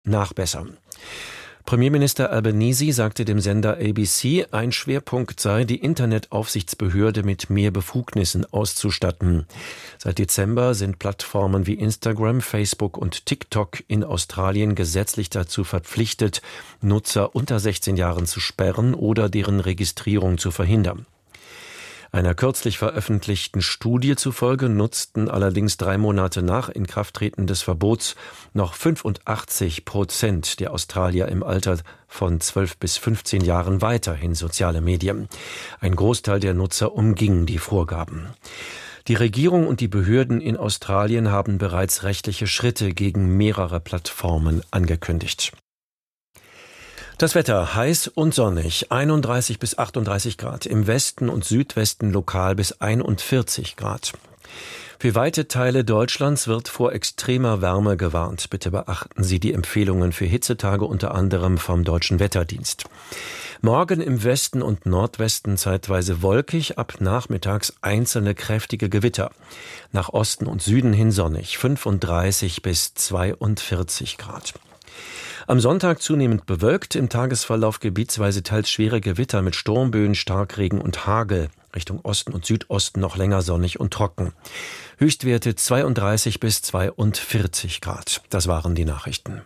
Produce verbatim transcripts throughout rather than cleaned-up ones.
nachbessern. Premierminister Albanese sagte dem Sender A B C, ein Schwerpunkt sei, die Internetaufsichtsbehörde mit mehr Befugnissen auszustatten. Seit Dezember sind Plattformen wie Instagram, Facebook und TikTok in Australien gesetzlich dazu verpflichtet, Nutzer unter sechzehn Jahren zu sperren oder deren Registrierung zu verhindern. Einer kürzlich veröffentlichten Studie zufolge nutzten allerdings drei Monate nach Inkrafttreten des Verbots noch fünfundachtzig Prozent der Australier im Alter von zwölf bis fünfzehn Jahren weiterhin soziale Medien. Ein Großteil der Nutzer umging die Vorgaben. Die Regierung und die Behörden in Australien haben bereits rechtliche Schritte gegen mehrere Plattformen angekündigt. Das Wetter heiß und sonnig, einunddreißig bis achtunddreißig Grad, im Westen und Südwesten lokal bis einundvierzig Grad. Für weite Teile Deutschlands wird vor extremer Wärme gewarnt. Bitte beachten Sie die Empfehlungen für Hitzetage unter anderem vom Deutschen Wetterdienst. Morgen im Westen und Nordwesten zeitweise wolkig, ab nachmittags einzelne kräftige Gewitter. Nach Osten und Süden hin sonnig, fünfunddreißig bis zweiundvierzig Grad. Am Sonntag zunehmend bewölkt, im Tagesverlauf gebietsweise teils schwere Gewitter mit Sturmböen, Starkregen und Hagel. Richtung Osten und Südosten noch länger sonnig und trocken. Höchstwerte zweiunddreißig bis zweiundvierzig Grad. Das waren die Nachrichten.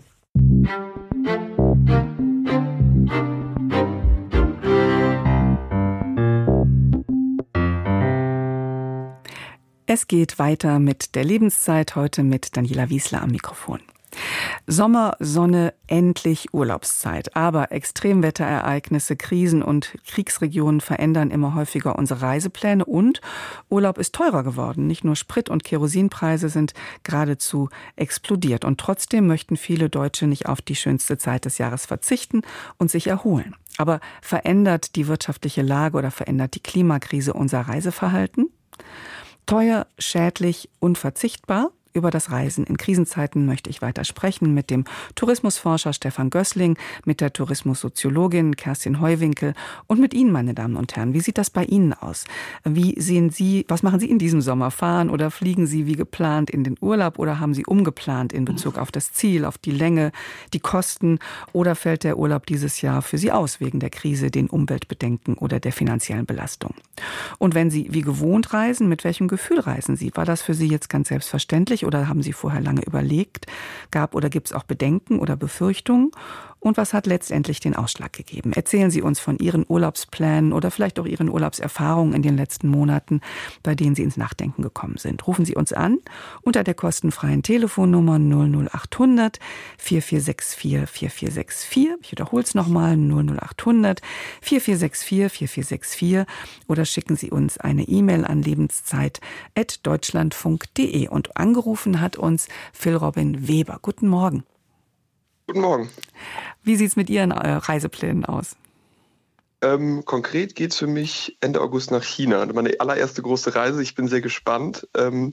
Es geht weiter mit der Lebenszeit, heute mit Daniela Wiesler am Mikrofon. Sommer, Sonne, endlich Urlaubszeit. Aber Extremwetterereignisse, Krisen und Kriegsregionen verändern immer häufiger unsere Reisepläne und Urlaub ist teurer geworden. Nicht nur Sprit- und Kerosinpreise sind geradezu explodiert. Und trotzdem möchten viele Deutsche nicht auf die schönste Zeit des Jahres verzichten und sich erholen. Aber verändert die wirtschaftliche Lage oder verändert die Klimakrise unser Reiseverhalten? Teuer, schädlich, unverzichtbar? Über das Reisen in Krisenzeiten möchte ich weiter sprechen mit dem Tourismusforscher Stefan Gößling, mit der Tourismussoziologin Kerstin Heuwinkel und mit Ihnen, meine Damen und Herren. Wie sieht das bei Ihnen aus? Wie sehen Sie, was machen Sie in diesem Sommer? Fahren oder fliegen Sie wie geplant in den Urlaub oder haben Sie umgeplant in Bezug auf das Ziel, auf die Länge, die Kosten oder fällt der Urlaub dieses Jahr für Sie aus wegen der Krise, den Umweltbedenken oder der finanziellen Belastung? Und wenn Sie wie gewohnt reisen, mit welchem Gefühl reisen Sie? War das für Sie jetzt ganz selbstverständlich oder haben Sie vorher lange überlegt? Gab oder gibt es auch Bedenken oder Befürchtungen? Und was hat letztendlich den Ausschlag gegeben? Erzählen Sie uns von Ihren Urlaubsplänen oder vielleicht auch Ihren Urlaubserfahrungen in den letzten Monaten, bei denen Sie ins Nachdenken gekommen sind. Rufen Sie uns an unter der kostenfreien Telefonnummer null null acht hundert vier vier sechs vier vier vier sechs vier. Ich wiederhole es nochmal, null null acht hundert vier vier sechs vier vier vier sechs vier oder schicken Sie uns eine E-Mail an lebenszeit at deutschlandfunk punkt de. Und angerufen hat uns Phil Robin Weber. Guten Morgen. Guten Morgen. Wie sieht es mit Ihren äh, Reiseplänen aus? Ähm, konkret geht es für mich Ende August nach China. Meine allererste große Reise. Ich bin sehr gespannt. Ähm,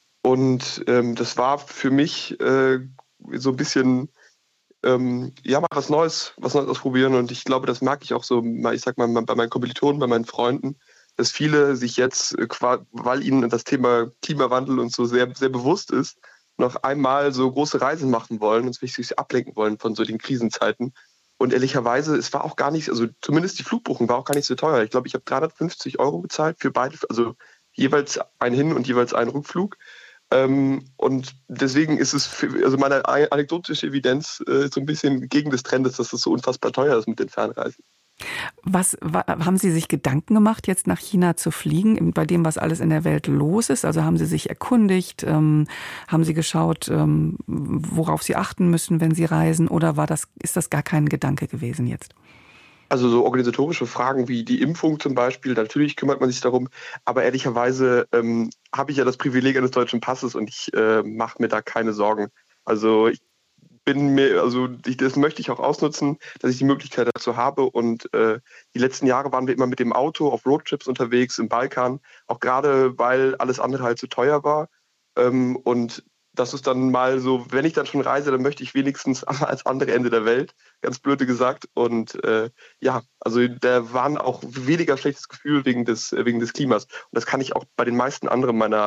und ähm, das war für mich äh, so ein bisschen, ähm, ja, mal was Neues, was Neues ausprobieren. Und ich glaube, das mag ich auch so, ich sag mal, bei meinen Kommilitonen, bei meinen Freunden, dass viele sich jetzt, weil ihnen das Thema Klimawandel und so sehr, sehr bewusst ist, noch einmal so große Reisen machen wollen und sich ablenken wollen von so den Krisenzeiten. Und ehrlicherweise, es war auch gar nicht, also zumindest die Flugbuchung war auch gar nicht so teuer. Ich glaube, ich habe dreihundertfünfzig Euro bezahlt für beide, also jeweils ein Hin- und jeweils einen Rückflug. Ähm, und deswegen ist es, für, also meine anekdotische Evidenz äh, so ein bisschen gegen des Trendes, dass das so unfassbar teuer ist mit den Fernreisen. Was haben Sie sich Gedanken gemacht, jetzt nach China zu fliegen, bei dem, was alles in der Welt los ist? Also haben Sie sich erkundigt, ähm, haben Sie geschaut, ähm, worauf Sie achten müssen, wenn Sie reisen? Oder war das, ist das gar kein Gedanke gewesen jetzt? Also so organisatorische Fragen wie die Impfung zum Beispiel, natürlich kümmert man sich darum. Aber ehrlicherweise ähm, habe ich ja das Privileg eines deutschen Passes und ich äh, mache mir da keine Sorgen. Also ich bin mir, also ich, das möchte ich auch ausnutzen, dass ich die Möglichkeit dazu habe. Und äh, die letzten Jahre waren wir immer mit dem Auto auf Roadtrips unterwegs im Balkan, auch gerade weil alles andere halt zu teuer war. Ähm, und das ist dann mal so, wenn ich dann schon reise, dann möchte ich wenigstens ans andere Ende der Welt, ganz blöde gesagt. Und äh, ja, also da waren auch weniger schlechtes Gefühl wegen des, wegen des Klimas. Und das kann ich auch bei den meisten anderen meiner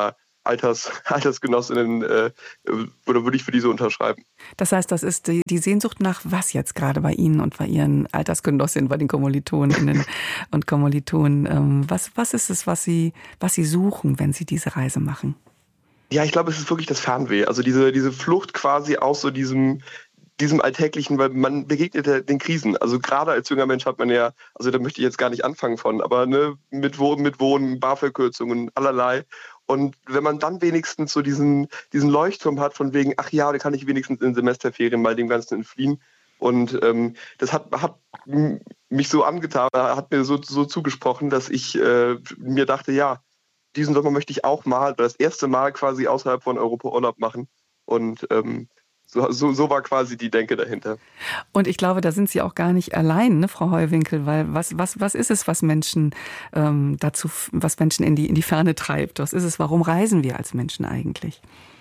Alters, Altersgenossinnen, äh, oder würde ich für diese unterschreiben. Das heißt, das ist die, die Sehnsucht nach was jetzt gerade bei Ihnen und bei Ihren Altersgenossinnen, bei den Kommilitoninnen und Kommilitonen? Ähm, was, was ist es, was Sie, was Sie suchen, wenn Sie diese Reise machen? Ja, ich glaube, es ist wirklich das Fernweh. Also diese, diese Flucht quasi aus so diesem, diesem Alltäglichen, weil man begegnet ja den Krisen. Also gerade als junger Mensch hat man ja, also da möchte ich jetzt gar nicht anfangen von, aber ne, mit Wohnen, mit Wohnen, BAföG-Kürzungen, allerlei. Und wenn man dann wenigstens so diesen, diesen Leuchtturm hat von wegen, ach ja, da kann ich wenigstens in Semesterferien mal dem Ganzen entfliehen. Und ähm, das hat, hat mich so angetan, hat mir so, so zugesprochen, dass ich äh, mir dachte, ja, diesen Sommer möchte ich auch mal, das erste Mal quasi außerhalb von Europa Urlaub machen. Und ähm, so, so, so war quasi die Denke dahinter. Und ich glaube, da sind Sie auch gar nicht allein, ne, Frau Heuwinkel, weil was, was, was ist es, was Menschen ähm, dazu, was Menschen in die, in die Ferne treibt? Was ist es, warum reisen wir als Menschen eigentlich?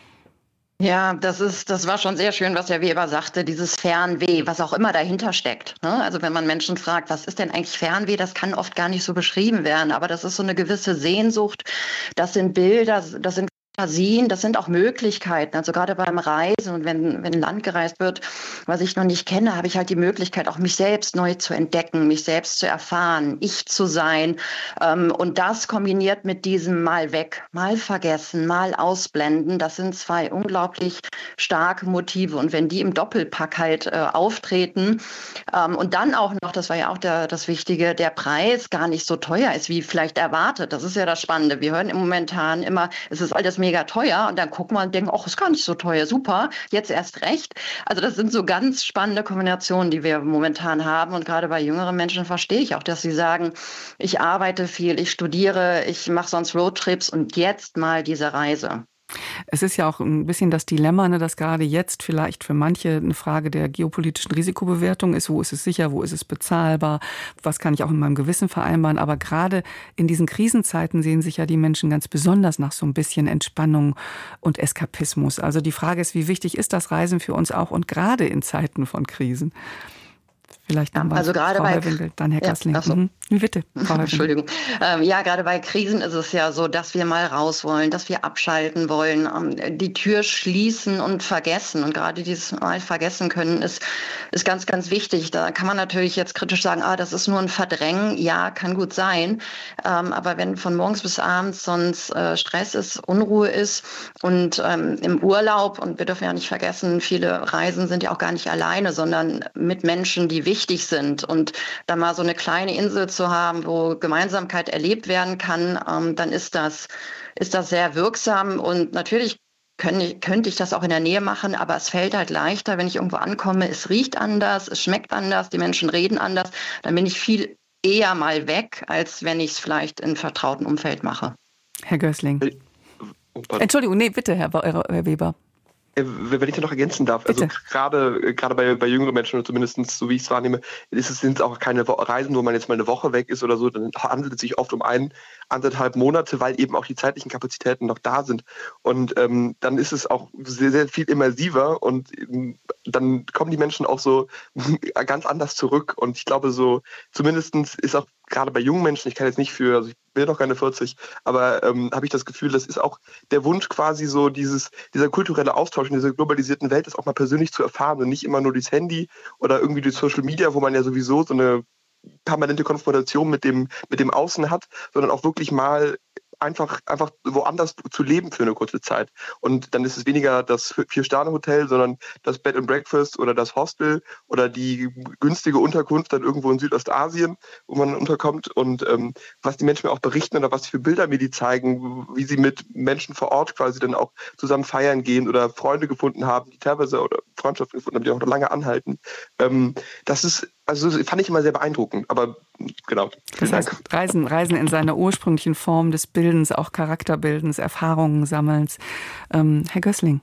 Ja, das ist, das war schon sehr schön, was Herr Weber sagte, dieses Fernweh, was auch immer dahinter steckt. Ne? Also wenn man Menschen fragt, was ist denn eigentlich Fernweh, das kann oft gar nicht so beschrieben werden, aber das ist so eine gewisse Sehnsucht, das sind Bilder, das sind Fantasien, das sind auch Möglichkeiten. Also gerade beim Reisen und wenn, wenn ein Land gereist wird, was ich noch nicht kenne, habe ich halt die Möglichkeit, auch mich selbst neu zu entdecken, mich selbst zu erfahren, ich zu sein. Und das kombiniert mit diesem mal weg, mal vergessen, mal ausblenden, das sind zwei unglaublich starke Motive. Und wenn die im Doppelpack halt äh, auftreten und dann auch noch, das war ja auch der, das Wichtige, der Preis gar nicht so teuer ist, wie vielleicht erwartet. Das ist ja das Spannende. Wir hören im Momentan immer, es ist alles mega teuer und dann gucken wir und denken, ach, ist gar nicht so teuer, super, jetzt erst recht. Also das sind so ganz spannende Kombinationen, die wir momentan haben und gerade bei jüngeren Menschen verstehe ich auch, dass sie sagen, ich arbeite viel, ich studiere, ich mache sonst Roadtrips und jetzt mal diese Reise. Es ist ja auch ein bisschen das Dilemma, ne, dass gerade jetzt vielleicht für manche eine Frage der geopolitischen Risikobewertung ist. Wo ist es sicher, wo ist es bezahlbar, was kann ich auch in meinem Gewissen vereinbaren. Aber gerade in diesen Krisenzeiten sehen sich ja die Menschen ganz besonders nach so ein bisschen Entspannung und Eskapismus. Also die Frage ist, wie wichtig ist das Reisen für uns auch und gerade in Zeiten von Krisen? Vielleicht ja, also gerade Frau bei Heuwinkel, dann Herr ja, Gassling. so. Mhm. Bitte, Frau Entschuldigung. Ähm, ja, gerade bei Krisen ist es ja so, dass wir mal raus wollen, dass wir abschalten wollen, ähm, die Tür schließen und vergessen. Und gerade dieses Mal vergessen können ist, ist ganz, ganz wichtig. Da kann man natürlich jetzt kritisch sagen, ah, das ist nur ein Verdrängen. Ja, kann gut sein. Ähm, aber wenn von morgens bis abends sonst äh, Stress ist, Unruhe ist und ähm, im Urlaub, und wir dürfen ja nicht vergessen, viele Reisen sind ja auch gar nicht alleine, sondern mit Menschen, die wichtig sind. Und da mal so eine kleine Insel zu haben, wo Gemeinsamkeit erlebt werden kann, ähm, dann ist das, ist das sehr wirksam. Und natürlich können, könnte ich das auch in der Nähe machen, aber es fällt halt leichter, wenn ich irgendwo ankomme. Es riecht anders, es schmeckt anders, die Menschen reden anders. Dann bin ich viel eher mal weg, als wenn ich es vielleicht in vertrauten Umfeld mache. Herr Gößling. Entschuldigung, nee, bitte, Herr, Herr Weber. Wenn ich da noch ergänzen darf, Bitte. also gerade gerade bei, bei jüngeren Menschen, oder zumindest so wie ich es wahrnehme, ist es, sind es auch keine Reisen, wo man jetzt mal eine Woche weg ist oder so, dann handelt es sich oft um ein, anderthalb Monate, weil eben auch die zeitlichen Kapazitäten noch da sind. Und ähm, dann ist es auch sehr, sehr viel immersiver und ähm, dann kommen die Menschen auch so ganz anders zurück. Und ich glaube, so zumindest ist auch gerade bei jungen Menschen, ich kann jetzt nicht für, also ich bin noch keine vierzig, aber ähm, habe ich das Gefühl, das ist auch der Wunsch quasi so, dieses, dieser kulturelle Austausch in dieser globalisierten Welt, das auch mal persönlich zu erfahren und nicht immer nur durchs Handy oder irgendwie durch Social Media, wo man ja sowieso so eine permanente Konfrontation mit dem, mit dem Außen hat, sondern auch wirklich mal einfach, einfach woanders zu leben für eine kurze Zeit. Und dann ist es weniger das Vier-Sterne-Hotel, sondern das Bed and Breakfast oder das Hostel oder die günstige Unterkunft dann irgendwo in Südostasien, wo man unterkommt. Und ähm, was die Menschen mir auch berichten oder was für Bilder mir die zeigen, wie sie mit Menschen vor Ort quasi dann auch zusammen feiern gehen oder Freunde gefunden haben, die teilweise oder Freundschaften gefunden haben, die auch noch lange anhalten. Ähm, das ist Also das fand ich immer sehr beeindruckend, aber genau. Das heißt, Reisen, Reisen in seiner ursprünglichen Form des Bildens, auch Charakterbildens, Erfahrungen sammelns. Ähm, Herr Gößling.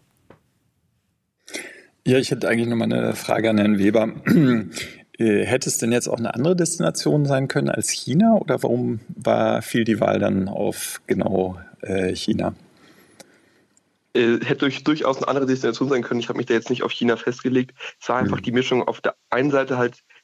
Ja, ich hätte eigentlich noch mal eine Frage an Herrn Weber. Hätte es denn jetzt auch eine andere Destination sein können als China oder warum war, fiel die Wahl dann auf genau äh, China? Äh, hätte durch, durchaus eine andere Destination sein können. Ich habe mich da jetzt nicht auf China festgelegt. Es war einfach mhm. die Mischung auf der einen Seite halt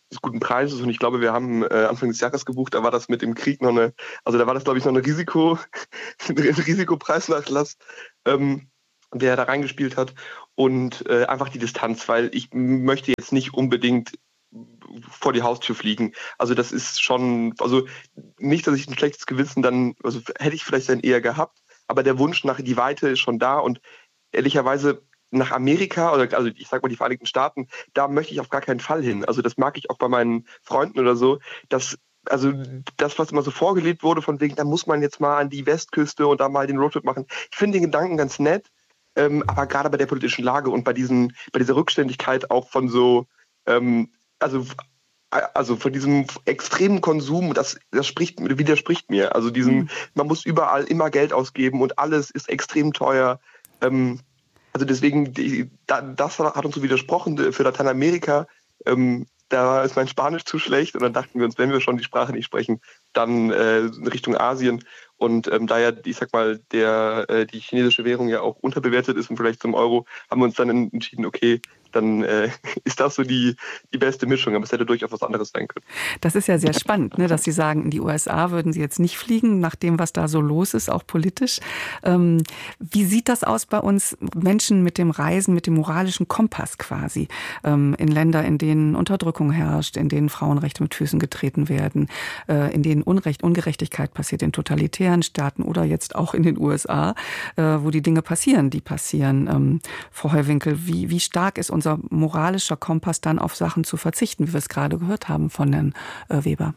des guten Preises. Und ich glaube, wir haben äh, Anfang des Jahres gebucht, da war das mit dem Krieg noch eine, also da war das, glaube ich, noch eine Risiko, ein Risikopreisnachlass, ähm, der da reingespielt hat. Und äh, einfach die Distanz, weil ich möchte jetzt nicht unbedingt vor die Haustür fliegen. Also das ist schon, also nicht, dass ich ein schlechtes Gewissen dann, also hätte ich vielleicht dann eher gehabt, aber der Wunsch nach die Weite ist schon da und ehrlicherweise nach Amerika oder also ich sag mal die Vereinigten Staaten, da möchte ich auf gar keinen Fall hin. Also das mag ich auch bei meinen Freunden oder so, dass also das, was immer so vorgelebt wurde, von wegen, da muss man jetzt mal an die Westküste und da mal den Roadtrip machen. Ich finde den Gedanken ganz nett, ähm, aber gerade bei der politischen Lage und bei diesen, bei dieser Rückständigkeit auch von so ähm, Also, also von diesem extremen Konsum, das, das spricht, widerspricht mir. Also diesem, mhm. man muss überall immer Geld ausgeben und alles ist extrem teuer. Ähm, also deswegen, die, da, das hat uns so widersprochen für Lateinamerika. Ähm, da ist mein Spanisch zu schlecht und dann dachten wir uns, wenn wir schon die Sprache nicht sprechen, dann äh, in Richtung Asien. Und ähm, da ja, ich sag mal, der, äh, die chinesische Währung ja auch unterbewertet ist und vielleicht zum Euro, haben wir uns dann entschieden, okay, dann äh, ist das so die, die beste Mischung. Aber es hätte durchaus was anderes sein können. Das ist ja sehr spannend, ne, dass Sie sagen, in die U S A würden Sie jetzt nicht fliegen, nach dem, was da so los ist, auch politisch. Ähm, wie sieht das aus bei uns Menschen mit dem Reisen, mit dem moralischen Kompass quasi? Ähm, in Länder, in denen Unterdrückung herrscht, in denen Frauenrechte mit Füßen getreten werden, äh, in denen Unrecht, Ungerechtigkeit passiert, in totalitären Staaten oder jetzt auch in den U S A, äh, wo die Dinge passieren, die passieren. Ähm, Frau Heuwinkel, wie, wie stark ist unser moralischer Kompass dann auf Sachen zu verzichten, wie wir es gerade gehört haben von Herrn äh, Weber?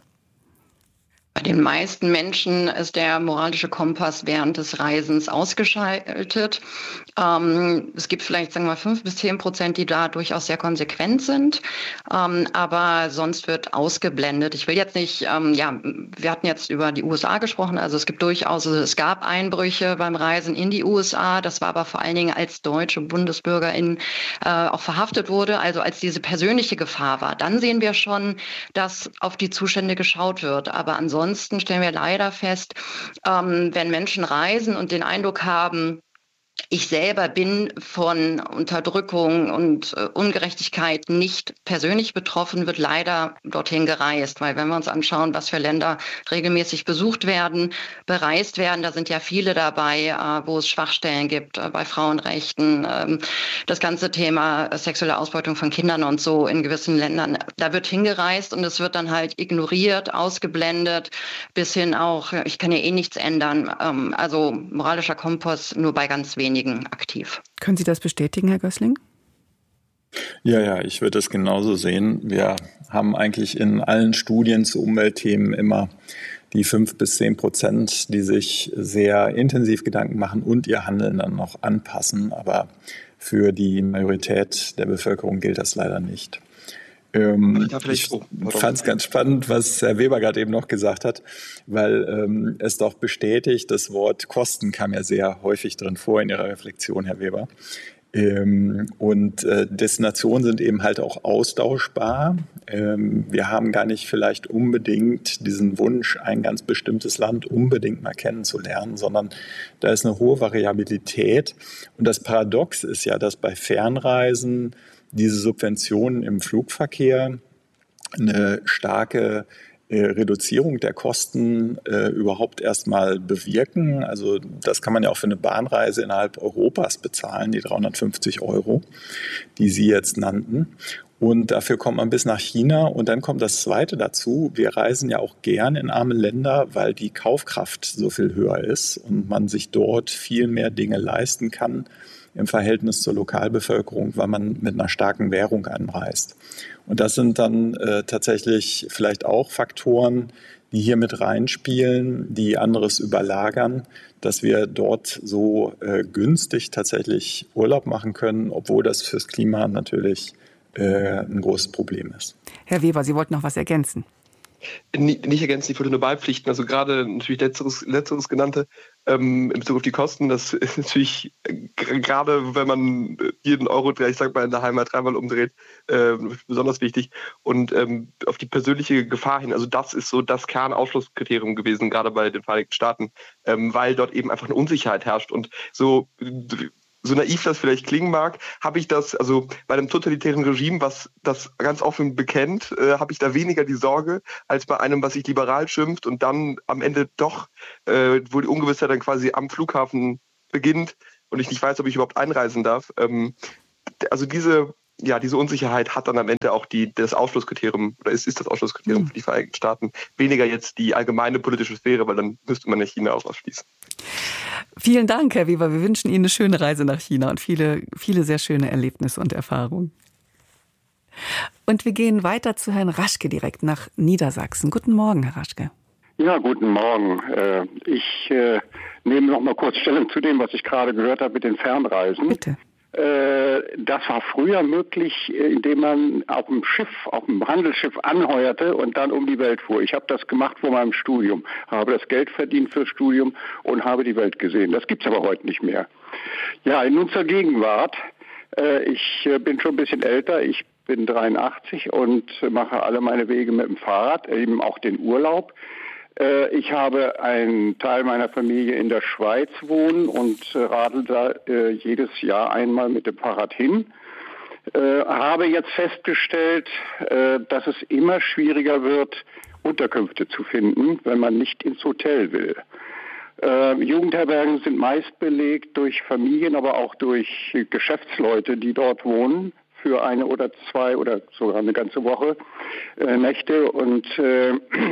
Bei den meisten Menschen ist der moralische Kompass während des Reisens ausgeschaltet. Ähm, es gibt vielleicht, sagen wir mal, fünf bis zehn Prozent, die da durchaus sehr konsequent sind. Ähm, aber sonst wird ausgeblendet. Ich will jetzt nicht, ähm, ja, wir hatten jetzt über die U S A gesprochen. Also es gibt durchaus, also es gab Einbrüche beim Reisen in die U S A. Das war aber vor allen Dingen, als deutsche Bundesbürgerin äh, auch verhaftet wurde. Also als diese persönliche Gefahr war. Dann sehen wir schon, dass auf die Zustände geschaut wird. Aber ansonsten Ansonsten stellen wir leider fest, ähm, wenn Menschen reisen und den Eindruck haben, ich selber bin von Unterdrückung und äh, Ungerechtigkeit nicht persönlich betroffen, wird leider dorthin gereist. Weil wenn wir uns anschauen, was für Länder regelmäßig besucht werden, bereist werden, da sind ja viele dabei, äh, wo es Schwachstellen gibt äh, bei Frauenrechten. Ähm, das ganze Thema äh, sexuelle Ausbeutung von Kindern und so in gewissen Ländern, da wird hingereist und es wird dann halt ignoriert, ausgeblendet, bis hin auch, ich kann ja eh nichts ändern. Ähm, also moralischer Kompass nur bei ganz wenigen aktiv. Können Sie das bestätigen, Herr Gößling? Ja, ja, ich würde es genauso sehen. Wir haben eigentlich in allen Studien zu Umweltthemen immer die fünf bis zehn Prozent, die sich sehr intensiv Gedanken machen und ihr Handeln dann noch anpassen. Aber für die Majorität der Bevölkerung gilt das leider nicht. Ähm, ich fand es ganz spannend, was Herr Weber gerade eben noch gesagt hat, weil ähm, es doch bestätigt, das Wort Kosten kam ja sehr häufig drin vor in Ihrer Reflexion, Herr Weber. Ähm, und äh, Destinationen sind eben halt auch austauschbar. Ähm, wir haben gar nicht vielleicht unbedingt diesen Wunsch, ein ganz bestimmtes Land unbedingt mal kennenzulernen, sondern da ist eine hohe Variabilität. Und das Paradox ist ja, dass bei Fernreisen diese Subventionen im Flugverkehr eine starke äh, Reduzierung der Kosten äh, überhaupt erstmal bewirken. Also das kann man ja auch für eine Bahnreise innerhalb Europas bezahlen, die dreihundertfünfzig Euro, die Sie jetzt nannten. Und dafür kommt man bis nach China. Und dann kommt das Zweite dazu. Wir reisen ja auch gern in arme Länder, weil die Kaufkraft so viel höher ist und man sich dort viel mehr Dinge leisten kann im Verhältnis zur Lokalbevölkerung, weil man mit einer starken Währung anreist. Und das sind dann äh, tatsächlich vielleicht auch Faktoren, die hier mit reinspielen, die anderes überlagern, dass wir dort so äh, günstig tatsächlich Urlaub machen können, obwohl das fürs Klima natürlich äh, ein großes Problem ist. Herr Weber, Sie wollten noch was ergänzen. Nicht, nicht ergänzen, ich wollte nur beipflichten. Also gerade natürlich letzteres, letzteres genannte ähm, in Bezug auf die Kosten, das ist natürlich äh, gerade, wenn man jeden Euro, ich sag mal, in der Heimat dreimal umdreht, äh, besonders wichtig. Und ähm, auf die persönliche Gefahr hin, also das ist so das Kernausschlusskriterium gewesen, gerade bei den Vereinigten Staaten, ähm, weil dort eben einfach eine Unsicherheit herrscht. Und so so naiv das vielleicht klingen mag, habe ich das, also bei einem totalitären Regime, was das ganz offen bekennt, äh, habe ich da weniger die Sorge, als bei einem, was sich liberal schimpft und dann am Ende doch, äh, wo die Ungewissheit dann quasi am Flughafen beginnt und ich nicht weiß, ob ich überhaupt einreisen darf. Ähm, also diese, ja, diese Unsicherheit hat dann am Ende auch die, das Ausschlusskriterium, oder ist, ist das Ausschlusskriterium mhm. für die Vereinigten Staaten, weniger jetzt die allgemeine politische Sphäre, weil dann müsste man ja China auch ausschließen. Vielen Dank, Herr Weber. Wir wünschen Ihnen eine schöne Reise nach China und viele, viele sehr schöne Erlebnisse und Erfahrungen. Und wir gehen weiter zu Herrn Raschke direkt nach Niedersachsen. Guten Morgen, Herr Raschke. Ja, guten Morgen. Ich nehme noch mal kurz Stellung zu dem, was ich gerade gehört habe mit den Fernreisen. Bitte. Das war früher möglich, indem man auf dem Schiff, auf dem Handelsschiff anheuerte und dann um die Welt fuhr. Ich habe das gemacht vor meinem Studium, habe das Geld verdient fürs Studium und habe die Welt gesehen. Das gibt's aber heute nicht mehr. Ja, in unserer Gegenwart, ich bin schon ein bisschen älter, ich bin dreiundachtzig und mache alle meine Wege mit dem Fahrrad, eben auch den Urlaub. Ich habe einen Teil meiner Familie in der Schweiz wohnen und radel da äh, jedes Jahr einmal mit dem Fahrrad hin. Äh, habe jetzt festgestellt, äh, dass es immer schwieriger wird, Unterkünfte zu finden, wenn man nicht ins Hotel will. Äh, Jugendherbergen sind meist belegt durch Familien, aber auch durch Geschäftsleute, die dort wohnen, für eine oder zwei oder sogar eine ganze Woche äh, Nächte und äh,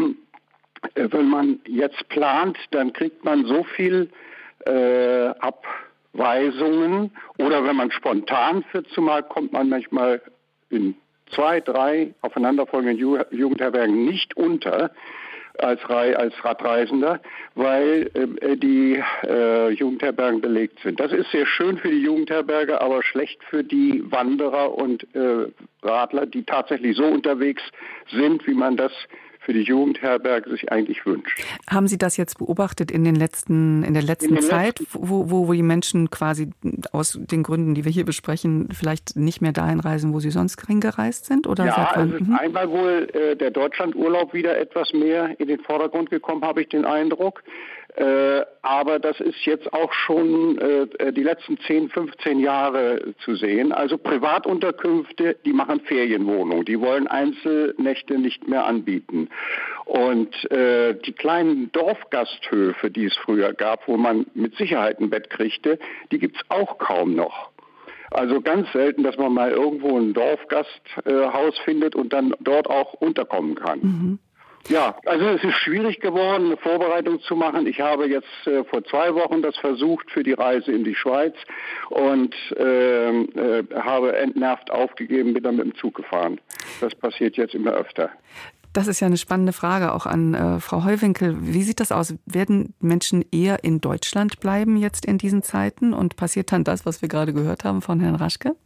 wenn man jetzt plant, dann kriegt man so viel äh, Abweisungen oder wenn man spontan fährt, zumal kommt man manchmal in zwei, drei aufeinanderfolgenden Ju- Jugendherbergen nicht unter als, Re- als Radreisender, weil äh, die äh, Jugendherbergen belegt sind. Das ist sehr schön für die Jugendherberge, aber schlecht für die Wanderer und äh, Radler, die tatsächlich so unterwegs sind, wie man das für die Jugendherberge sich eigentlich wünscht. Haben Sie das jetzt beobachtet in den letzten, in der letzten in Zeit, letzten wo, wo, wo die Menschen quasi aus den Gründen, die wir hier besprechen, vielleicht nicht mehr dahin reisen, wo sie sonst hingereist sind? Oder ja, seit wann? Also Mhm. einmal wohl äh, der Deutschlandurlaub wieder etwas mehr in den Vordergrund gekommen, habe ich den Eindruck. Äh, aber das ist jetzt auch schon äh, die letzten zehn, fünfzehn Jahre zu sehen. Also Privatunterkünfte, die machen Ferienwohnungen. Die wollen Einzelnächte nicht mehr anbieten. Und äh, die kleinen Dorfgasthöfe, die es früher gab, wo man mit Sicherheit ein Bett kriegte, die gibt's auch kaum noch. Also ganz selten, dass man mal irgendwo ein Dorfgasthaus äh, findet und dann dort auch unterkommen kann. Mhm. Ja, also es ist schwierig geworden, eine Vorbereitung zu machen. Ich habe jetzt äh, vor zwei Wochen das versucht für die Reise in die Schweiz und äh, äh, habe entnervt aufgegeben, bin dann mit dem Zug gefahren. Das passiert jetzt immer öfter. Das ist ja eine spannende Frage auch an äh, Frau Heuwinkel. Wie sieht das aus? Werden Menschen eher in Deutschland bleiben jetzt in diesen Zeiten? Und passiert dann das, was wir gerade gehört haben von Herrn Raschke?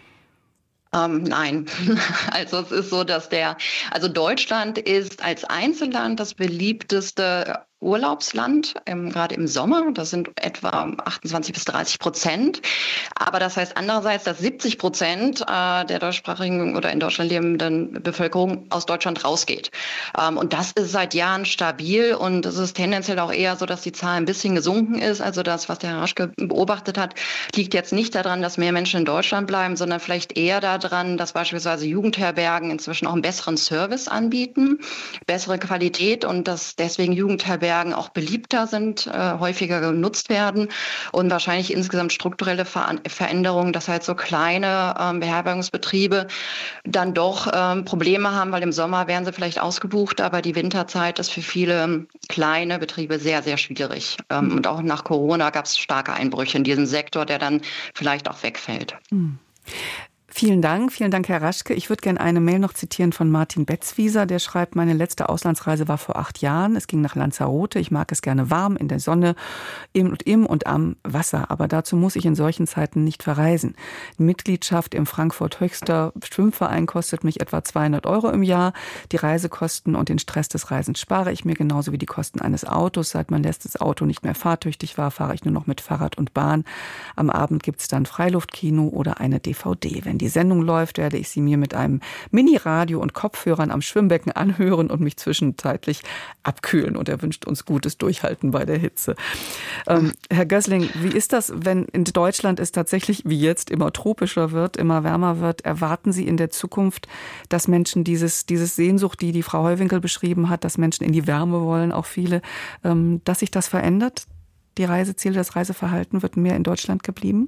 Ähm, nein, also es ist so, dass der, also Deutschland ist als Einzelland das beliebteste Urlaubsland, ähm, gerade im Sommer. Das sind etwa achtundzwanzig bis dreißig Prozent. Aber das heißt andererseits, dass siebzig Prozent äh, der deutschsprachigen oder in Deutschland lebenden Bevölkerung aus Deutschland rausgeht. Ähm, und das ist seit Jahren stabil und es ist tendenziell auch eher so, dass die Zahl ein bisschen gesunken ist. Also das, was der Herr Raschke beobachtet hat, liegt jetzt nicht daran, dass mehr Menschen in Deutschland bleiben, sondern vielleicht eher daran, dass beispielsweise Jugendherbergen inzwischen auch einen besseren Service anbieten, bessere Qualität und dass deswegen Jugendherbergen auch beliebter sind, äh, häufiger genutzt werden und wahrscheinlich insgesamt strukturelle Ver- Veränderungen, dass halt so kleine ähm, Beherbergungsbetriebe dann doch ähm, Probleme haben, weil im Sommer werden sie vielleicht ausgebucht, aber die Winterzeit ist für viele kleine Betriebe sehr, sehr schwierig. Ähm, mhm. Und auch nach Corona gab es starke Einbrüche in diesem Sektor, der dann vielleicht auch wegfällt. Mhm. Vielen Dank, vielen Dank, Herr Raschke. Ich würde gerne eine Mail noch zitieren von Martin Betzwieser, der schreibt, meine letzte Auslandsreise war vor acht Jahren. Es ging nach Lanzarote. Ich mag es gerne warm, in der Sonne, im und im und am Wasser. Aber dazu muss ich in solchen Zeiten nicht verreisen. Die Mitgliedschaft im Frankfurt Höchster Schwimmverein kostet mich etwa zweihundert Euro im Jahr. Die Reisekosten und den Stress des Reisens spare ich mir, genauso wie die Kosten eines Autos. Seit mein letztes Auto nicht mehr fahrtüchtig war, fahre ich nur noch mit Fahrrad und Bahn. Am Abend gibt es dann Freiluftkino oder eine D V D. Wenn die Sendung läuft, werde ich sie mir mit einem Mini-Radio und Kopfhörern am Schwimmbecken anhören und mich zwischenzeitlich abkühlen. Und er wünscht uns gutes Durchhalten bei der Hitze. Ähm, Herr Gößling, wie ist das, wenn in Deutschland es tatsächlich wie jetzt immer tropischer wird, immer wärmer wird? Erwarten Sie in der Zukunft, dass Menschen dieses, dieses Sehnsucht, die die Frau Heuwinkel beschrieben hat, dass Menschen in die Wärme wollen, auch viele, ähm, dass sich das verändert? Die Reiseziele, das Reiseverhalten wird mehr in Deutschland geblieben?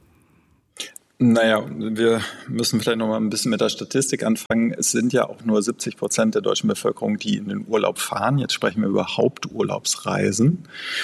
Naja, wir müssen vielleicht noch mal ein bisschen mit der Statistik anfangen. Es sind ja auch nur siebzig Prozent der deutschen Bevölkerung, die in den Urlaub fahren. Jetzt sprechen wir über Haupturlaubsreisen.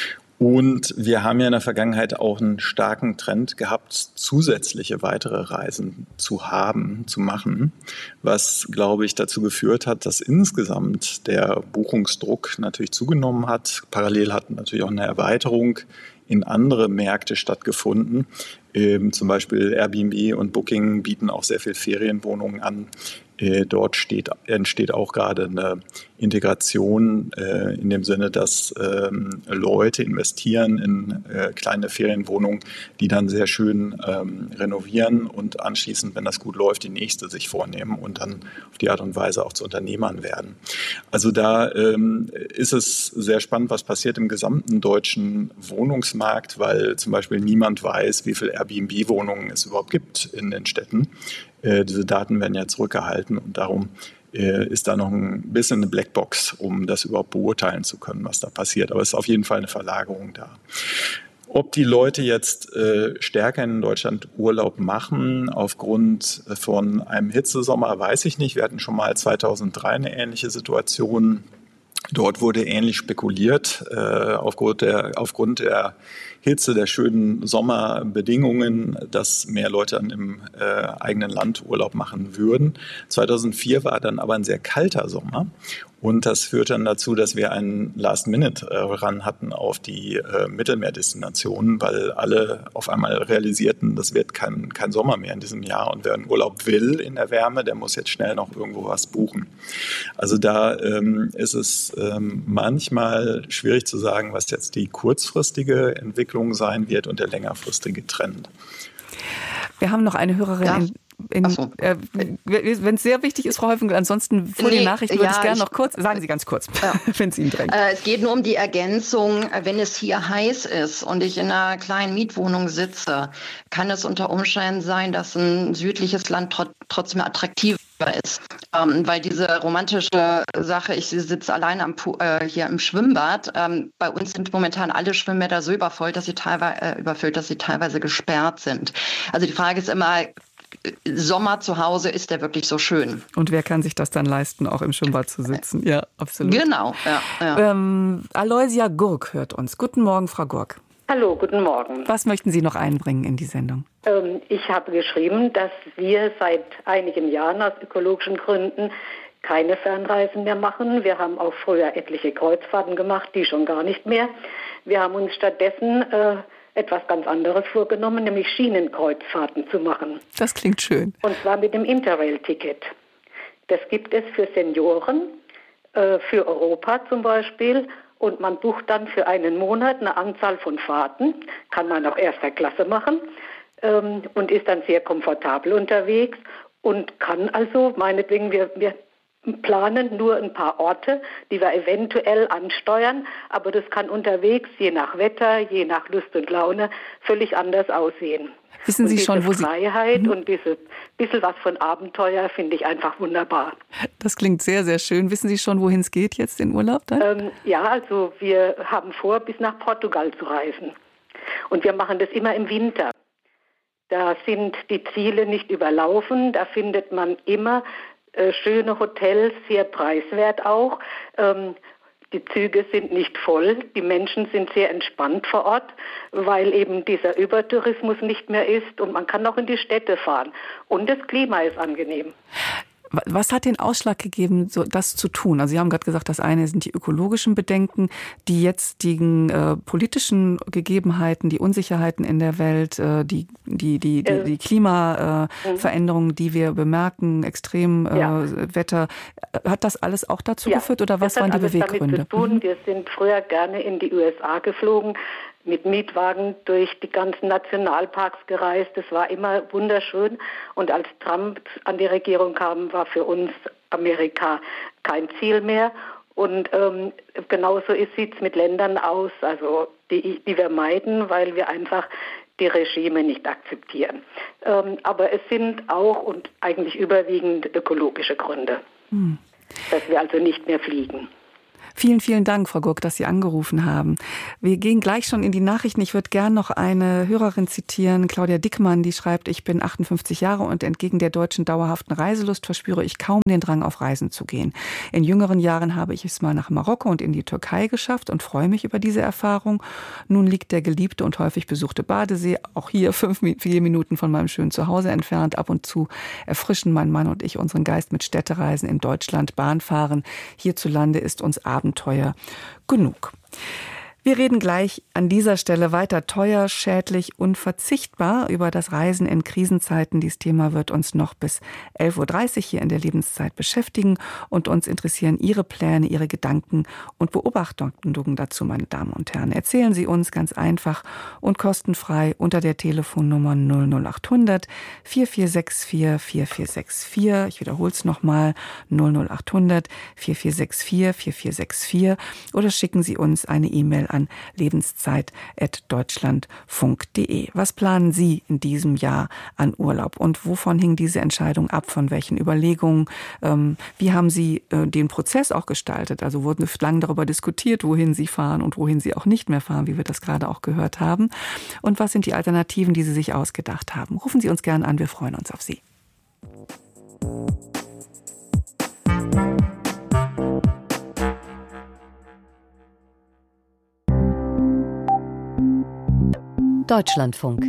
Und wir haben ja in der Vergangenheit auch einen starken Trend gehabt, zusätzliche weitere Reisen zu haben, zu machen, was, glaube ich, dazu geführt hat, dass insgesamt der Buchungsdruck natürlich zugenommen hat. Parallel hat natürlich auch eine Erweiterung in andere Märkte stattgefunden. Ähm, zum Beispiel Airbnb und Booking bieten auch sehr viel Ferienwohnungen an. Äh, dort steht, entsteht auch gerade eine Integration äh, in dem Sinne, dass ähm, Leute investieren in äh, kleine Ferienwohnungen, die dann sehr schön ähm, renovieren und anschließend, wenn das gut läuft, die nächste sich vornehmen und dann auf die Art und Weise auch zu Unternehmern werden. Also da ähm, ist es sehr spannend, was passiert im gesamten deutschen Wohnungsmarkt, weil zum Beispiel niemand weiß, wie viele Airbnb-Wohnungen es überhaupt gibt in den Städten. Äh, diese Daten werden ja zurückgehalten und darum äh, ist da noch ein bisschen eine Blackbox, um das überhaupt beurteilen zu können, was da passiert. Aber es ist auf jeden Fall eine Verlagerung da. Ob die Leute jetzt äh, stärker in Deutschland Urlaub machen aufgrund von einem Hitzesommer, weiß ich nicht. Wir hatten schon mal zweitausenddrei eine ähnliche Situation. Dort wurde ähnlich spekuliert äh, aufgrund der, aufgrund der Hitze, der schönen Sommerbedingungen, dass mehr Leute dann im äh, eigenen Land Urlaub machen würden. zweitausendvier war dann aber ein sehr kalter Sommer und das führte dann dazu, dass wir einen Last-Minute-Run hatten auf die äh, Mittelmeerdestinationen, weil alle auf einmal realisierten, das wird kein, kein Sommer mehr in diesem Jahr und wer einen Urlaub will in der Wärme, der muss jetzt schnell noch irgendwo was buchen. Also da ähm, ist es ähm, manchmal schwierig zu sagen, was jetzt die kurzfristige Entwicklung sein wird und der längerfristige Trend. Wir haben noch eine Hörerin ja. in In, so. äh, wenn es sehr wichtig ist, Frau Heuwinkel, ansonsten vor nee, den Nachrichten würde ja, ich gerne noch kurz, sagen Sie ganz kurz, ja. wenn es Ihnen drängt. Äh, es geht nur um die Ergänzung, wenn es hier heiß ist und ich in einer kleinen Mietwohnung sitze, kann es unter Umständen sein, dass ein südliches Land tr- trotzdem attraktiver ist. Ähm, weil diese romantische Sache, ich sitze alleine am Pu- äh, hier im Schwimmbad, ähm, bei uns sind momentan alle Schwimmbäder so übervoll, dass sie teilweise, äh, überfüllt, dass sie teilweise gesperrt sind. Also die Frage ist immer, Sommer zu Hause, ist der wirklich so schön? Und wer kann sich das dann leisten, auch im Schwimmbad zu sitzen? Ja, absolut. Genau, ja. ja. Ähm, Aloysia Gurk hört uns. Guten Morgen, Frau Gurk. Hallo, guten Morgen. Was möchten Sie noch einbringen in die Sendung? Ähm, ich habe geschrieben, dass wir seit einigen Jahren aus ökologischen Gründen keine Fernreisen mehr machen. Wir haben auch früher etliche Kreuzfahrten gemacht, die schon gar nicht mehr. Wir haben uns stattdessen äh, etwas ganz anderes vorgenommen, nämlich Schienenkreuzfahrten zu machen. Das klingt schön. Und zwar mit dem Interrail-Ticket. Das gibt es für Senioren, äh, für Europa zum Beispiel. Und man bucht dann für einen Monat eine Anzahl von Fahrten, kann man auch erster Klasse machen ähm, und ist dann sehr komfortabel unterwegs und kann also, meinetwegen, wir, wir planen nur ein paar Orte, die wir eventuell ansteuern, aber das kann unterwegs, je nach Wetter, je nach Lust und Laune, völlig anders aussehen. Wissen Sie und schon, diese wo Sie... Freiheit und dieses bisschen was von Abenteuer finde ich einfach wunderbar. Das klingt sehr, sehr schön. Wissen Sie schon, wohin es geht jetzt in Urlaub dann? Ähm, ja, also wir haben vor, bis nach Portugal zu reisen. Und wir machen das immer im Winter. Da sind die Ziele nicht überlaufen. Da findet man immer äh, schöne Hotels, sehr preiswert auch. Ähm, Die Züge sind nicht voll, die Menschen sind sehr entspannt vor Ort, weil eben dieser Übertourismus nicht mehr ist und man kann auch in die Städte fahren. Und das Klima ist angenehm. Was hat den Ausschlag gegeben, so das zu tun? Also Sie haben gerade gesagt, das eine sind die ökologischen Bedenken, die jetzigen äh, politischen Gegebenheiten, die Unsicherheiten in der Welt, äh, die, die, die, die, die Klimaveränderungen, äh, die wir bemerken, Extremwetter. Äh, hat das alles auch dazu ja. geführt oder was das waren die Beweggründe? Damit zu tun. Wir sind früher gerne in die U S A geflogen. mit Mietwagen durch die ganzen Nationalparks gereist. Das war immer wunderschön. Und als Trump an die Regierung kam, war für uns Amerika kein Ziel mehr. Und ähm, genauso sieht es mit Ländern aus, also die, die wir meiden, weil wir einfach die Regime nicht akzeptieren. Ähm, aber es sind auch und eigentlich überwiegend ökologische Gründe, hm. dass wir also nicht mehr fliegen. Vielen, vielen Dank, Frau Gurk, dass Sie angerufen haben. Wir gehen gleich schon in die Nachrichten. Ich würde gern noch eine Hörerin zitieren, Claudia Dickmann, die schreibt, ich bin achtundfünfzig Jahre und entgegen der deutschen dauerhaften Reiselust verspüre ich kaum den Drang, auf Reisen zu gehen. In jüngeren Jahren habe ich es mal nach Marokko und in die Türkei geschafft und freue mich über diese Erfahrung. Nun liegt der geliebte und häufig besuchte Badesee auch hier fünf, vier Minuten von meinem schönen Zuhause entfernt. Ab und zu erfrischen mein Mann und ich unseren Geist mit Städtereisen in Deutschland, Bahnfahren. Hierzulande ist uns Abenteuer genug. Wir reden gleich an dieser Stelle weiter teuer, schädlich, unverzichtbar über das Reisen in Krisenzeiten. Dieses Thema wird uns noch bis elf Uhr dreißig hier in der Lebenszeit beschäftigen und uns interessieren Ihre Pläne, Ihre Gedanken und Beobachtungen dazu, meine Damen und Herren. Erzählen Sie uns ganz einfach und kostenfrei unter der Telefonnummer null null acht hundert vier vier sechs vier vier vier sechs vier. Ich wiederhole es nochmal, null null acht hundert vier vier sechs vier vier vier sechs vier oder schicken Sie uns eine E-Mail an lebenszeit at deutschlandfunk punkt de. Was planen Sie in diesem Jahr an Urlaub und wovon hing diese Entscheidung ab, von welchen Überlegungen? Ähm, wie haben Sie äh, den Prozess auch gestaltet? Also wurden lange darüber diskutiert, wohin Sie fahren und wohin Sie auch nicht mehr fahren, wie wir das gerade auch gehört haben. Und was sind die Alternativen, die Sie sich ausgedacht haben? Rufen Sie uns gerne an, wir freuen uns auf Sie. Deutschlandfunk.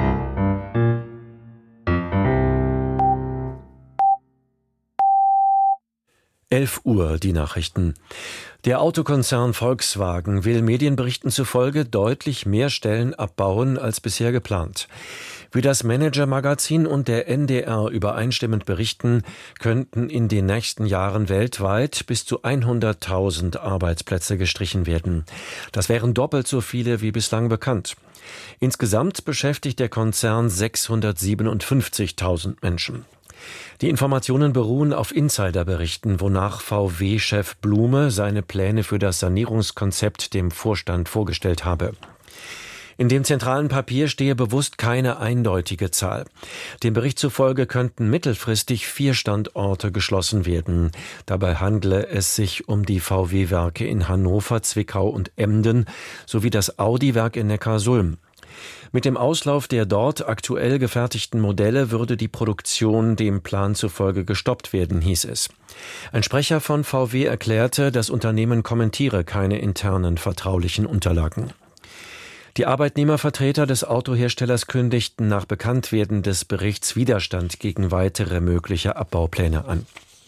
elf Uhr, die Nachrichten. Der Autokonzern Volkswagen will Medienberichten zufolge deutlich mehr Stellen abbauen als bisher geplant. Wie das Manager-Magazin und der N D R übereinstimmend berichten, könnten in den nächsten Jahren weltweit bis zu hunderttausend Arbeitsplätze gestrichen werden. Das wären doppelt so viele wie bislang bekannt. Insgesamt beschäftigt der Konzern sechshundertsiebenundfünfzigtausend Menschen. Die Informationen beruhen auf Insiderberichten, wonach V W-Chef Blume seine Pläne für das Sanierungskonzept dem Vorstand vorgestellt habe. In dem zentralen Papier stehe bewusst keine eindeutige Zahl. Dem Bericht zufolge könnten mittelfristig vier Standorte geschlossen werden. Dabei handle es sich um die V W-Werke in Hannover, Zwickau und Emden sowie das Audi-Werk in Neckarsulm. Mit dem Auslauf der dort aktuell gefertigten Modelle würde die Produktion dem Plan zufolge gestoppt werden, hieß es. Ein Sprecher von V W erklärte, das Unternehmen kommentiere keine internen vertraulichen Unterlagen. Die Arbeitnehmervertreter des Autoherstellers kündigten nach Bekanntwerden des Berichts Widerstand gegen weitere mögliche Abbaupläne an.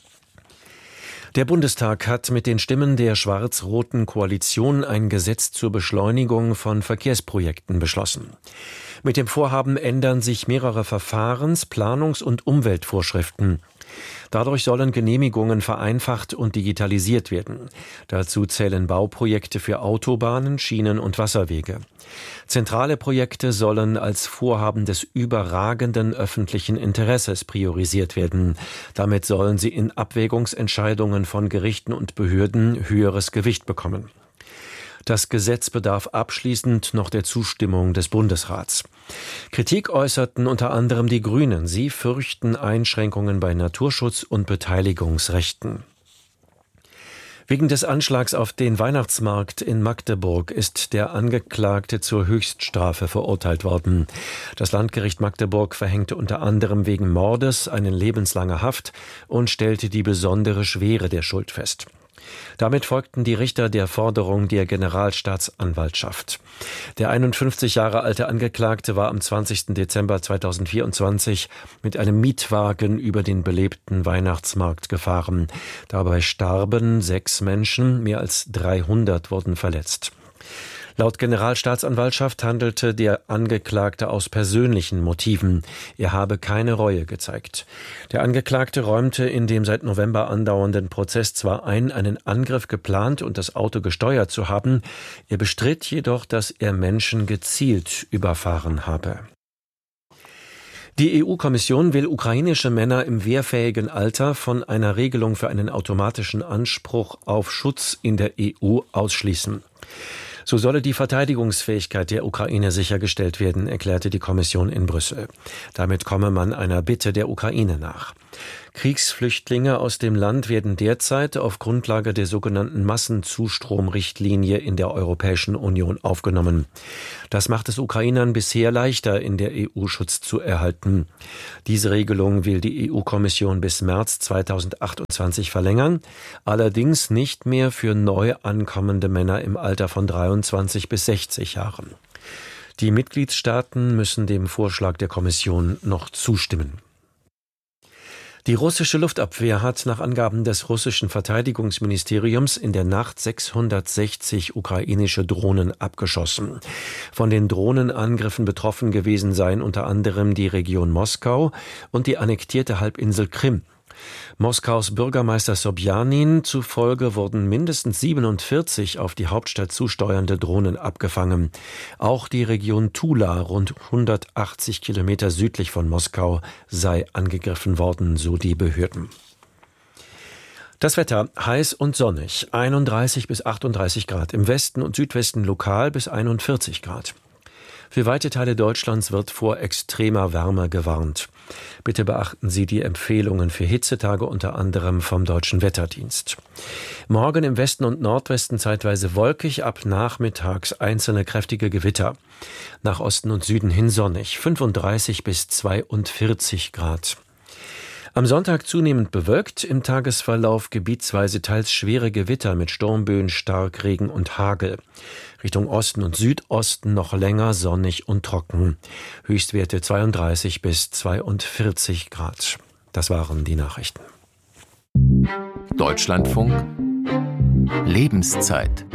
Der Bundestag hat mit den Stimmen der schwarz-roten Koalition ein Gesetz zur Beschleunigung von Verkehrsprojekten beschlossen. Mit dem Vorhaben ändern sich mehrere Verfahrens-, Planungs- und Umweltvorschriften. Dadurch sollen Genehmigungen vereinfacht und digitalisiert werden. Dazu zählen Bauprojekte für Autobahnen, Schienen und Wasserwege. Zentrale Projekte sollen als Vorhaben des überragenden öffentlichen Interesses priorisiert werden. Damit sollen sie in Abwägungsentscheidungen von Gerichten und Behörden höheres Gewicht bekommen. Das Gesetz bedarf abschließend noch der Zustimmung des Bundesrats. Kritik äußerten unter anderem die Grünen. Sie fürchten Einschränkungen bei Naturschutz und Beteiligungsrechten. Wegen des Anschlags auf den Weihnachtsmarkt in Magdeburg ist der Angeklagte zur Höchststrafe verurteilt worden. Das Landgericht Magdeburg verhängte unter anderem wegen Mordes eine lebenslange Haft und stellte die besondere Schwere der Schuld fest. Damit folgten die Richter der Forderung der Generalstaatsanwaltschaft. Der einundfünfzig Jahre alte Angeklagte war am zwanzigsten Dezember zweitausendvierundzwanzig mit einem Mietwagen über den belebten Weihnachtsmarkt gefahren. Dabei starben sechs Menschen, mehr als dreihundert wurden verletzt. Laut Generalstaatsanwaltschaft handelte der Angeklagte aus persönlichen Motiven. Er habe keine Reue gezeigt. Der Angeklagte räumte in dem seit November andauernden Prozess zwar ein, einen Angriff geplant und das Auto gesteuert zu haben, er bestritt jedoch, dass er Menschen gezielt überfahren habe. Die E U-Kommission will ukrainische Männer im wehrfähigen Alter von einer Regelung für einen automatischen Anspruch auf Schutz in der E U ausschließen. So solle die Verteidigungsfähigkeit der Ukraine sichergestellt werden, erklärte die Kommission in Brüssel. Damit komme man einer Bitte der Ukraine nach. Kriegsflüchtlinge aus dem Land werden derzeit auf Grundlage der sogenannten Massenzustromrichtlinie in der Europäischen Union aufgenommen. Das macht es Ukrainern bisher leichter, in der E U Schutz zu erhalten. Diese Regelung will die E U-Kommission bis März zweitausendachtundzwanzig verlängern, allerdings nicht mehr für neu ankommende Männer im Alter von dreiundzwanzig bis sechzig Jahren. Die Mitgliedstaaten müssen dem Vorschlag der Kommission noch zustimmen. Die russische Luftabwehr hat nach Angaben des russischen Verteidigungsministeriums in der Nacht sechshundertsechzig ukrainische Drohnen abgeschossen. Von den Drohnenangriffen betroffen gewesen seien unter anderem die Region Moskau und die annektierte Halbinsel Krim. Moskaus Bürgermeister Sobjanin zufolge wurden mindestens siebenundvierzig auf die Hauptstadt zusteuernde Drohnen abgefangen. Auch die Region Tula, rund hundertachtzig Kilometer südlich von Moskau, sei angegriffen worden, so die Behörden. Das Wetter heiß und sonnig, einunddreißig bis achtunddreißig Grad, im Westen und Südwesten lokal bis einundvierzig Grad. Für weite Teile Deutschlands wird vor extremer Wärme gewarnt. Bitte beachten Sie die Empfehlungen für Hitzetage unter anderem vom Deutschen Wetterdienst. Morgen im Westen und Nordwesten zeitweise wolkig, ab nachmittags einzelne kräftige Gewitter. Nach Osten und Süden hin sonnig, fünfunddreißig bis zweiundvierzig Grad. Am Sonntag zunehmend bewölkt, im Tagesverlauf gebietsweise teils schwere Gewitter mit Sturmböen, Starkregen und Hagel. Richtung Osten und Südosten noch länger sonnig und trocken. Höchstwerte zweiunddreißig bis zweiundvierzig Grad. Das waren die Nachrichten. Deutschlandfunk Lebenszeit.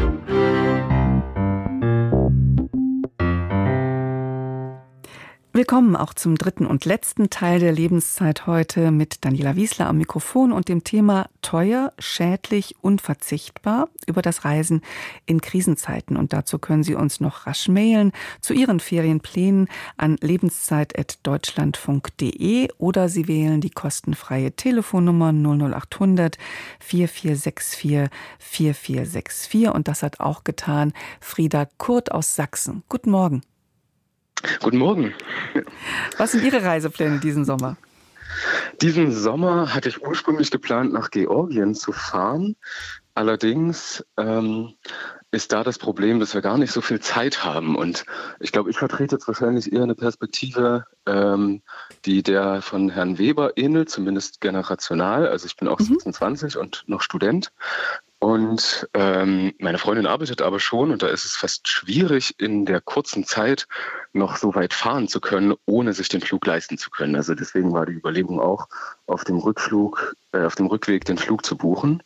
Willkommen auch zum dritten und letzten Teil der Lebenszeit heute mit Daniela Wiesler am Mikrofon und dem Thema teuer, schädlich, unverzichtbar über das Reisen in Krisenzeiten. Und dazu können Sie uns noch rasch mailen zu Ihren Ferienplänen an lebenszeit at deutschlandfunk punkt de oder Sie wählen die kostenfreie Telefonnummer null null achthundert vier vier sechs vier vier vier sechs vier. Und das hat auch getan Frieda Kurt aus Sachsen. Guten Morgen. Guten Morgen. Was sind Ihre Reisepläne diesen Sommer? Diesen Sommer hatte ich ursprünglich geplant, nach Georgien zu fahren. Allerdings ähm, ist da das Problem, dass wir gar nicht so viel Zeit haben. Und ich glaube, ich vertrete jetzt wahrscheinlich eher eine Perspektive, ähm, die der von Herrn Weber ähnelt, zumindest generational. Also ich bin auch mhm. sechsundzwanzig und noch Student. Und ähm, meine Freundin arbeitet aber schon und da ist es fast schwierig, in der kurzen Zeit noch so weit fahren zu können, ohne sich den Flug leisten zu können. Also deswegen war die Überlegung auch, auf dem Rückflug, äh, auf dem Rückweg den Flug zu buchen.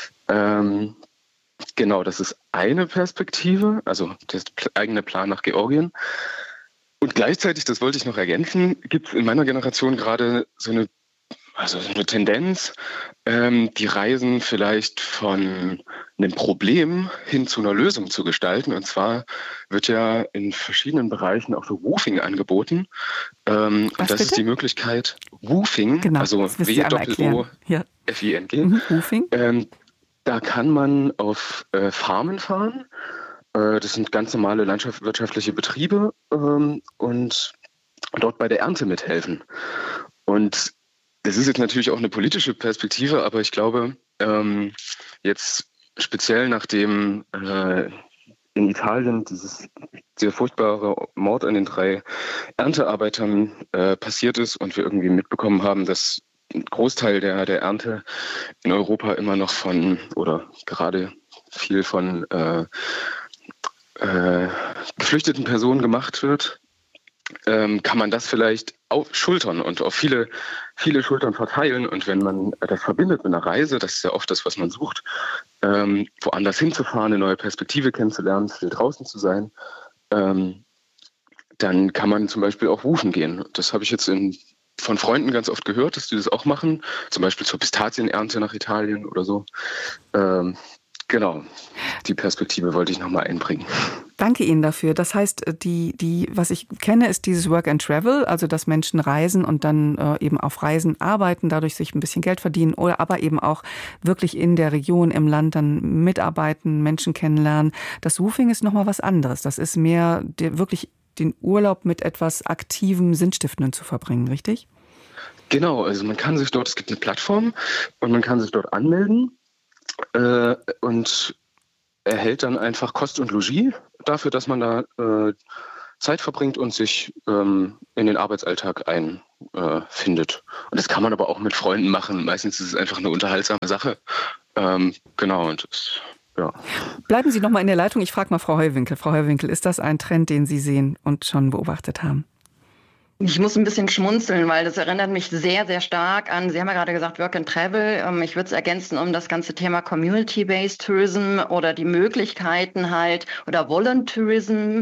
Ähm, genau, das ist eine Perspektive, also der eigene Plan nach Georgien. Und gleichzeitig, das wollte ich noch ergänzen, gibt es in meiner Generation gerade so eine Also eine Tendenz, ähm, die Reisen vielleicht von einem Problem hin zu einer Lösung zu gestalten. Und zwar wird ja in verschiedenen Bereichen auch so Woofing angeboten. Ähm, und das bitte? Ist die Möglichkeit, Woofing, genau, also W O F I N G. Mhm, Woofing. Ähm, da kann man auf äh, Farmen fahren. Äh, das sind ganz normale landwirtschaftliche Betriebe ähm, und dort bei der Ernte mithelfen. Und das ist jetzt natürlich auch eine politische Perspektive, aber ich glaube, ähm, jetzt speziell nachdem äh, in Italien dieses sehr furchtbare Mord an den drei Erntearbeitern äh, passiert ist und wir irgendwie mitbekommen haben, dass ein Großteil der, der Ernte in Europa immer noch von oder gerade viel von äh, äh, geflüchteten Personen gemacht wird, ähm, kann man das vielleicht auf Schultern und auf viele, viele Schultern verteilen. Und wenn man das verbindet mit einer Reise, das ist ja oft das, was man sucht, ähm, woanders hinzufahren, eine neue Perspektive kennenzulernen, viel draußen zu sein, ähm, dann kann man zum Beispiel auch woofen gehen. Das habe ich jetzt in, von Freunden ganz oft gehört, dass die das auch machen, zum Beispiel zur Pistazienernte nach Italien oder so. Ähm, genau, die Perspektive wollte ich nochmal einbringen. Danke Ihnen dafür. Das heißt, die, die, was ich kenne, ist dieses Work and Travel, also dass Menschen reisen und dann äh, eben auf Reisen arbeiten, dadurch sich ein bisschen Geld verdienen oder aber eben auch wirklich in der Region, im Land dann mitarbeiten, Menschen kennenlernen. Das Woofing ist nochmal was anderes. Das ist mehr der, wirklich den Urlaub mit etwas aktivem, Sinnstiftenden zu verbringen, richtig? Genau, also man kann sich dort, es gibt eine Plattform und man kann sich dort anmelden äh, und erhält dann einfach Kost und Logis dafür, dass man da äh, Zeit verbringt und sich ähm, in den Arbeitsalltag einfindet. Äh, und das kann man aber auch mit Freunden machen. Meistens ist es einfach eine unterhaltsame Sache. Ähm, genau, und das, ja. Bleiben Sie noch mal in der Leitung. Ich frage mal Frau Heuwinkel. Frau Heuwinkel, ist das ein Trend, den Sie sehen und schon beobachtet haben? Ich muss ein bisschen schmunzeln, weil das erinnert mich sehr, sehr stark an, Sie haben ja gerade gesagt, Work and Travel. Ich würde es ergänzen um das ganze Thema Community-Based Tourism oder die Möglichkeiten halt oder Voluntourism,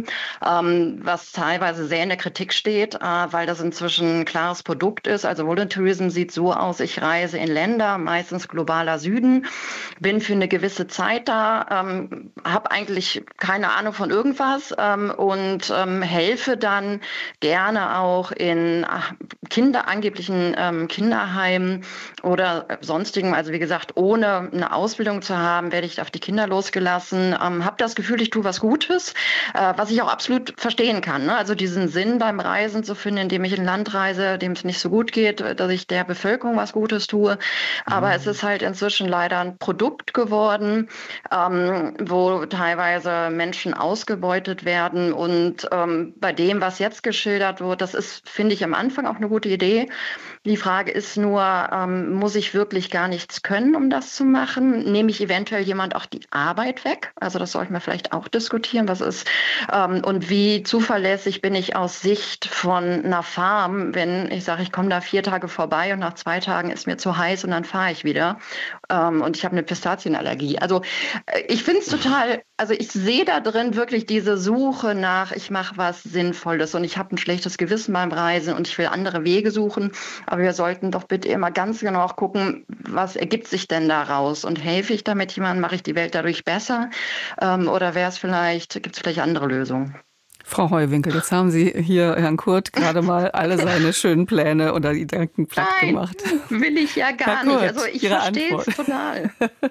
was teilweise sehr in der Kritik steht, weil das inzwischen ein klares Produkt ist. Also Voluntourism sieht so aus, ich reise in Länder, meistens globaler Süden, bin für eine gewisse Zeit da, habe eigentlich keine Ahnung von irgendwas und helfe dann gerne auch in Kinder, angeblichen ähm, Kinderheimen oder sonstigen, also wie gesagt, ohne eine Ausbildung zu haben, werde ich auf die Kinder losgelassen, ähm, habe das Gefühl, ich tue was Gutes, äh, was ich auch absolut verstehen kann. Ne? Also diesen Sinn beim Reisen zu finden, indem ich in ein Land reise, dem es nicht so gut geht, dass ich der Bevölkerung was Gutes tue. Aber mhm. es ist halt inzwischen leider ein Produkt geworden, ähm, wo teilweise Menschen ausgebeutet werden und ähm, bei dem, was jetzt geschildert wird, das ist, finde ich, am Anfang auch eine gute Idee. Die Frage ist nur, ähm, muss ich wirklich gar nichts können, um das zu machen? Nehme ich eventuell jemand auch die Arbeit weg? Also das sollten wir vielleicht auch diskutieren. Was ist ähm, und wie zuverlässig bin ich aus Sicht von einer Farm, wenn ich sage, ich komme da vier Tage vorbei und nach zwei Tagen ist mir zu heiß und dann fahre ich wieder ähm, und ich habe eine Pistazienallergie. Also äh, ich finde es total, also ich sehe da drin wirklich diese Suche nach, ich mache was Sinnvolles und ich habe ein schlechtes Gewissen beim Reisen und ich will andere Wege suchen. Aber wir sollten doch bitte immer ganz genau auch gucken, was ergibt sich denn daraus und helfe ich damit jemandem, mache ich die Welt dadurch besser ähm, oder wäre es vielleicht, gibt es vielleicht andere Lösungen? Frau Heuwinkel, jetzt haben Sie hier Herrn Kurt gerade mal alle seine schönen Pläne oder Gedanken platt Nein, gemacht. Will ich ja gar Kurt, nicht. Also ich verstehe es total.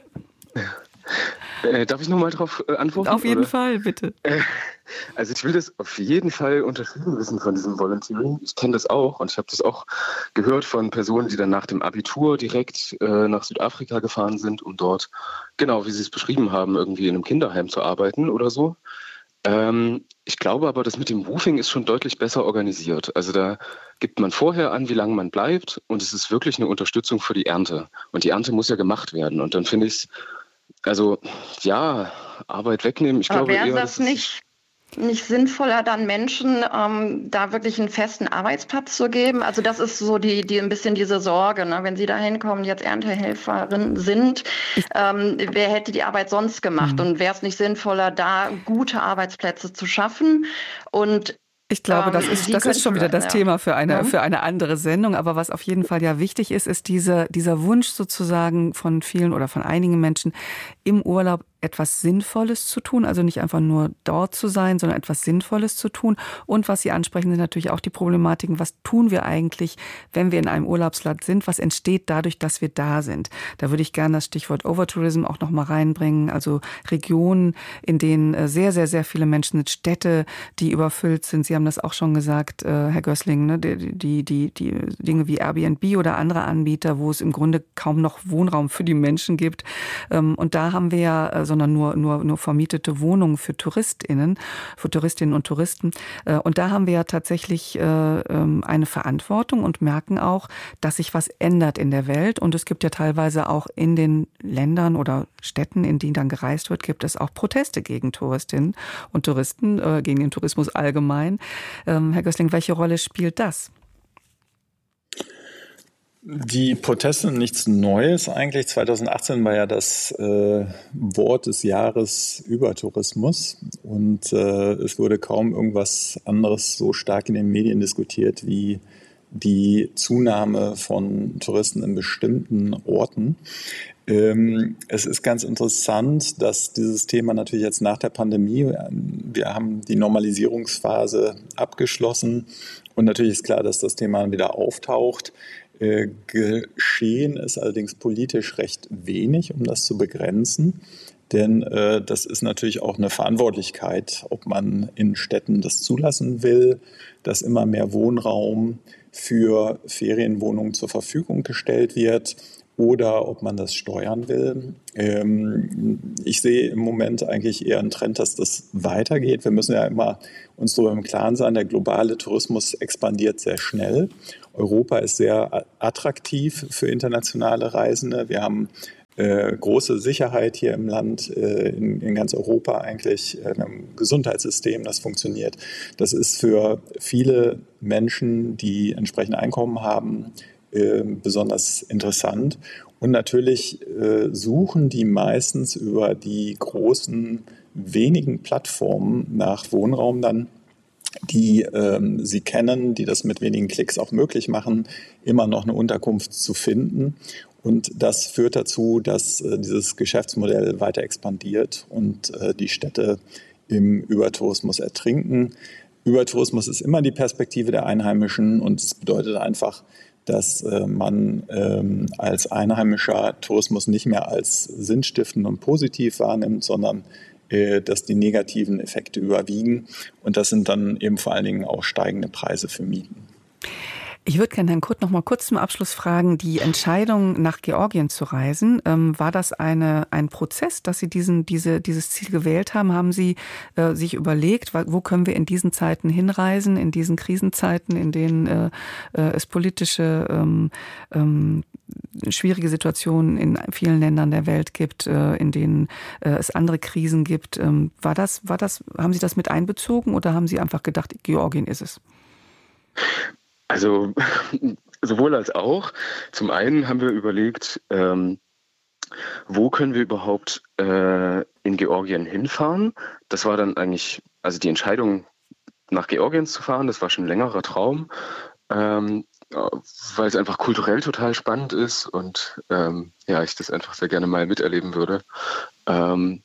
Äh, darf ich nochmal darauf äh, antworten? Auf jeden oder? Fall, bitte. Äh, also ich will das auf jeden Fall unterschieden wissen von diesem Volunteering. Ich kenne das auch und ich habe das auch gehört von Personen, die dann nach dem Abitur direkt äh, nach Südafrika gefahren sind, um dort, genau wie Sie es beschrieben haben, irgendwie in einem Kinderheim zu arbeiten oder so. Ähm, ich glaube aber, das mit dem Woofing ist schon deutlich besser organisiert. Also da gibt man vorher an, wie lange man bleibt und es ist wirklich eine Unterstützung für die Ernte. Und die Ernte muss ja gemacht werden und dann finde ich es, also ja, Arbeit wegnehmen, ich aber glaube wäre eher... das, das nicht, nicht sinnvoller, dann Menschen ähm, da wirklich einen festen Arbeitsplatz zu geben? Also das ist so die, die ein bisschen diese Sorge, ne? Wenn Sie da hinkommen, jetzt Erntehelferin sind, ähm, wer hätte die Arbeit sonst gemacht? Mhm. Und wäre es nicht sinnvoller, da gute Arbeitsplätze zu schaffen und Ich glaube, das ist, das ist schon wieder das ja. Thema für eine, ja. für eine andere Sendung. Aber was auf jeden Fall ja wichtig ist, ist diese, dieser Wunsch sozusagen von vielen oder von einigen Menschen im Urlaub etwas Sinnvolles zu tun, also nicht einfach nur dort zu sein, sondern etwas Sinnvolles zu tun. Und was Sie ansprechen, sind natürlich auch die Problematiken, was tun wir eigentlich, wenn wir in einem Urlaubsland sind, was entsteht dadurch, dass wir da sind. Da würde ich gerne das Stichwort Overtourism auch noch mal reinbringen, also Regionen, in denen sehr, sehr, sehr viele Menschen sind, Städte, die überfüllt sind. Sie haben das auch schon gesagt, Herr Gößling, ne? die, die, die, die Dinge wie Airbnb oder andere Anbieter, wo es im Grunde kaum noch Wohnraum für die Menschen gibt. Und da haben wir ja sondern nur, nur, nur vermietete Wohnungen für TouristInnen, für Touristinnen und Touristen. Und da haben wir ja tatsächlich eine Verantwortung und merken auch, dass sich was ändert in der Welt. Und es gibt ja teilweise auch in den Ländern oder Städten, in die dann gereist wird, gibt es auch Proteste gegen Touristinnen und Touristen, gegen den Tourismus allgemein. Herr Gößling, welche Rolle spielt das? Die Proteste sind nichts Neues eigentlich. zweitausendachtzehn war ja das äh, Wort des Jahres Übertourismus und äh, es wurde kaum irgendwas anderes so stark in den Medien diskutiert wie die Zunahme von Touristen in bestimmten Orten. Ähm, es ist ganz interessant, dass dieses Thema natürlich jetzt nach der Pandemie, wir haben die Normalisierungsphase abgeschlossen und natürlich ist klar, dass das Thema wieder auftaucht. Äh, geschehen ist allerdings politisch recht wenig, um das zu begrenzen. Denn äh, das ist natürlich auch eine Verantwortlichkeit, ob man in Städten das zulassen will, dass immer mehr Wohnraum für Ferienwohnungen zur Verfügung gestellt wird oder ob man das steuern will. Ähm, ich sehe im Moment eigentlich eher einen Trend, dass das weitergeht. Wir müssen ja immer uns darüber im Klaren sein, der globale Tourismus expandiert sehr schnell. Europa ist sehr attraktiv für internationale Reisende. Wir haben äh, große Sicherheit hier im Land, äh, in, in ganz Europa eigentlich, äh, ein Gesundheitssystem, das funktioniert. Das ist für viele Menschen, die entsprechende Einkommen haben, äh, besonders interessant. Und natürlich äh, suchen die meistens über die großen, wenigen Plattformen nach Wohnraum dann, die ähm, sie kennen, die das mit wenigen Klicks auch möglich machen, immer noch eine Unterkunft zu finden. Und das führt dazu, dass äh, dieses Geschäftsmodell weiter expandiert und äh, die Städte im Übertourismus ertrinken. Übertourismus ist immer die Perspektive der Einheimischen und es bedeutet einfach, dass äh, man ähm, als einheimischer Tourismus nicht mehr als sinnstiftend und positiv wahrnimmt, sondern dass die negativen Effekte überwiegen. Und das sind dann eben vor allen Dingen auch steigende Preise für Mieten. Ich würde gerne Herrn Kurt noch mal kurz zum Abschluss fragen, die Entscheidung, nach Georgien zu reisen, ähm, war das eine, ein Prozess, dass Sie diesen, diese, dieses Ziel gewählt haben? Haben Sie äh, sich überlegt, wo können wir in diesen Zeiten hinreisen, in diesen Krisenzeiten, in denen äh, äh, es politische ähm, ähm, schwierige Situationen in vielen Ländern der Welt gibt, äh, in denen äh, es andere Krisen gibt. Ähm, war das, war das, haben Sie das mit einbezogen oder haben Sie einfach gedacht, Georgien ist es? Also sowohl als auch. Zum einen haben wir überlegt, ähm, wo können wir überhaupt äh, in Georgien hinfahren. Das war dann eigentlich, also die Entscheidung, nach Georgien zu fahren, das war schon ein längerer Traum, ähm, weil es einfach kulturell total spannend ist und ähm, ja, ich das einfach sehr gerne mal miterleben würde. Ähm,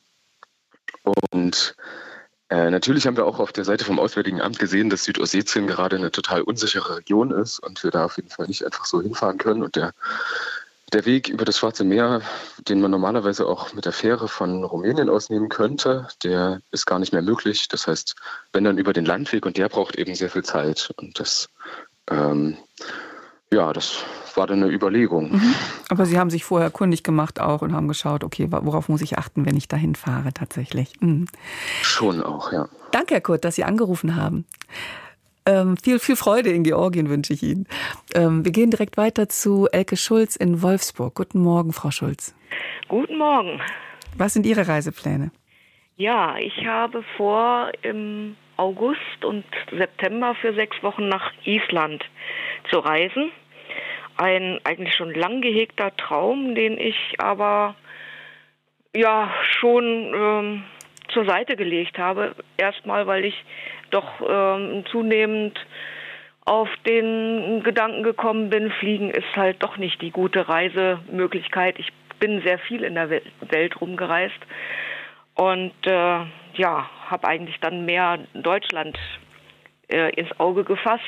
und Äh, natürlich haben wir auch auf der Seite vom Auswärtigen Amt gesehen, dass Südossetien gerade eine total unsichere Region ist und wir da auf jeden Fall nicht einfach so hinfahren können. Und der, der Weg über das Schwarze Meer, den man normalerweise auch mit der Fähre von Rumänien aus nehmen könnte, der ist gar nicht mehr möglich. Das heißt, wenn dann über den Landweg und der braucht eben sehr viel Zeit. Und das, ähm, ja, das war dann eine Überlegung. Mhm. Aber Sie haben sich vorher kundig gemacht auch und haben geschaut, okay, worauf muss ich achten, wenn ich dahin fahre tatsächlich. Mhm. Schon auch, ja. Danke, Herr Kurt, dass Sie angerufen haben. Ähm, viel, viel Freude in Georgien wünsche ich Ihnen. Ähm, wir gehen direkt weiter zu Elke Schulz in Wolfsburg. Guten Morgen, Frau Schulz. Guten Morgen. Was sind Ihre Reisepläne? Ja, ich habe vor, im August und September für sechs Wochen nach Island zu reisen. Ein eigentlich schon lang gehegter Traum, den ich aber ja schon ähm, zur Seite gelegt habe. Erstmal, weil ich doch ähm, zunehmend auf den Gedanken gekommen bin, Fliegen ist halt doch nicht die gute Reisemöglichkeit. Ich bin sehr viel in der Welt rumgereist und äh, ja, habe eigentlich dann mehr Deutschland äh, ins Auge gefasst.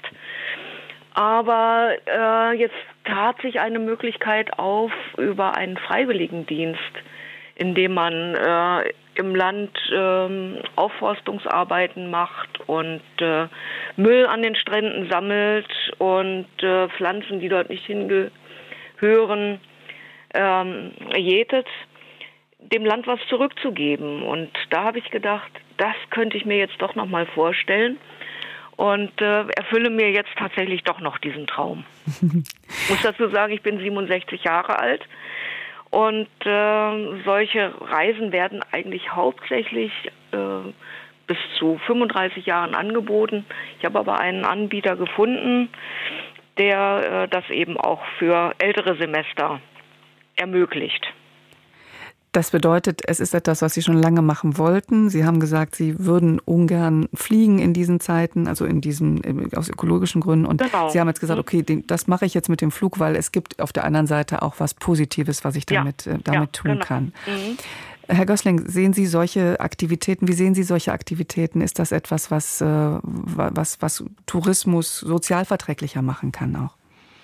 Aber äh, jetzt tat sich eine Möglichkeit auf über einen Freiwilligendienst, in dem man äh, im Land äh, Aufforstungsarbeiten macht und äh, Müll an den Stränden sammelt und äh, Pflanzen, die dort nicht hingehören, ähm, jätet, dem Land was zurückzugeben. Und da habe ich gedacht, das könnte ich mir jetzt doch noch mal vorstellen. Und äh, erfülle mir jetzt tatsächlich doch noch diesen Traum. Ich muss dazu sagen, ich bin siebenundsechzig Jahre alt und äh, solche Reisen werden eigentlich hauptsächlich äh, bis zu fünfunddreißig Jahren angeboten. Ich habe aber einen Anbieter gefunden, der äh, das eben auch für ältere Semester ermöglicht. Das bedeutet, es ist etwas, was Sie schon lange machen wollten. Sie haben gesagt, Sie würden ungern fliegen in diesen Zeiten, also in diesen, aus ökologischen Gründen. Und genau. Sie haben jetzt gesagt, okay, das mache ich jetzt mit dem Flug, weil es gibt auf der anderen Seite auch was Positives, was ich damit, ja. damit ja, tun genau. kann. Mhm. Herr Gößling, sehen Sie solche Aktivitäten, wie sehen Sie solche Aktivitäten? Ist das etwas, was, was, was Tourismus sozialverträglicher machen kann auch?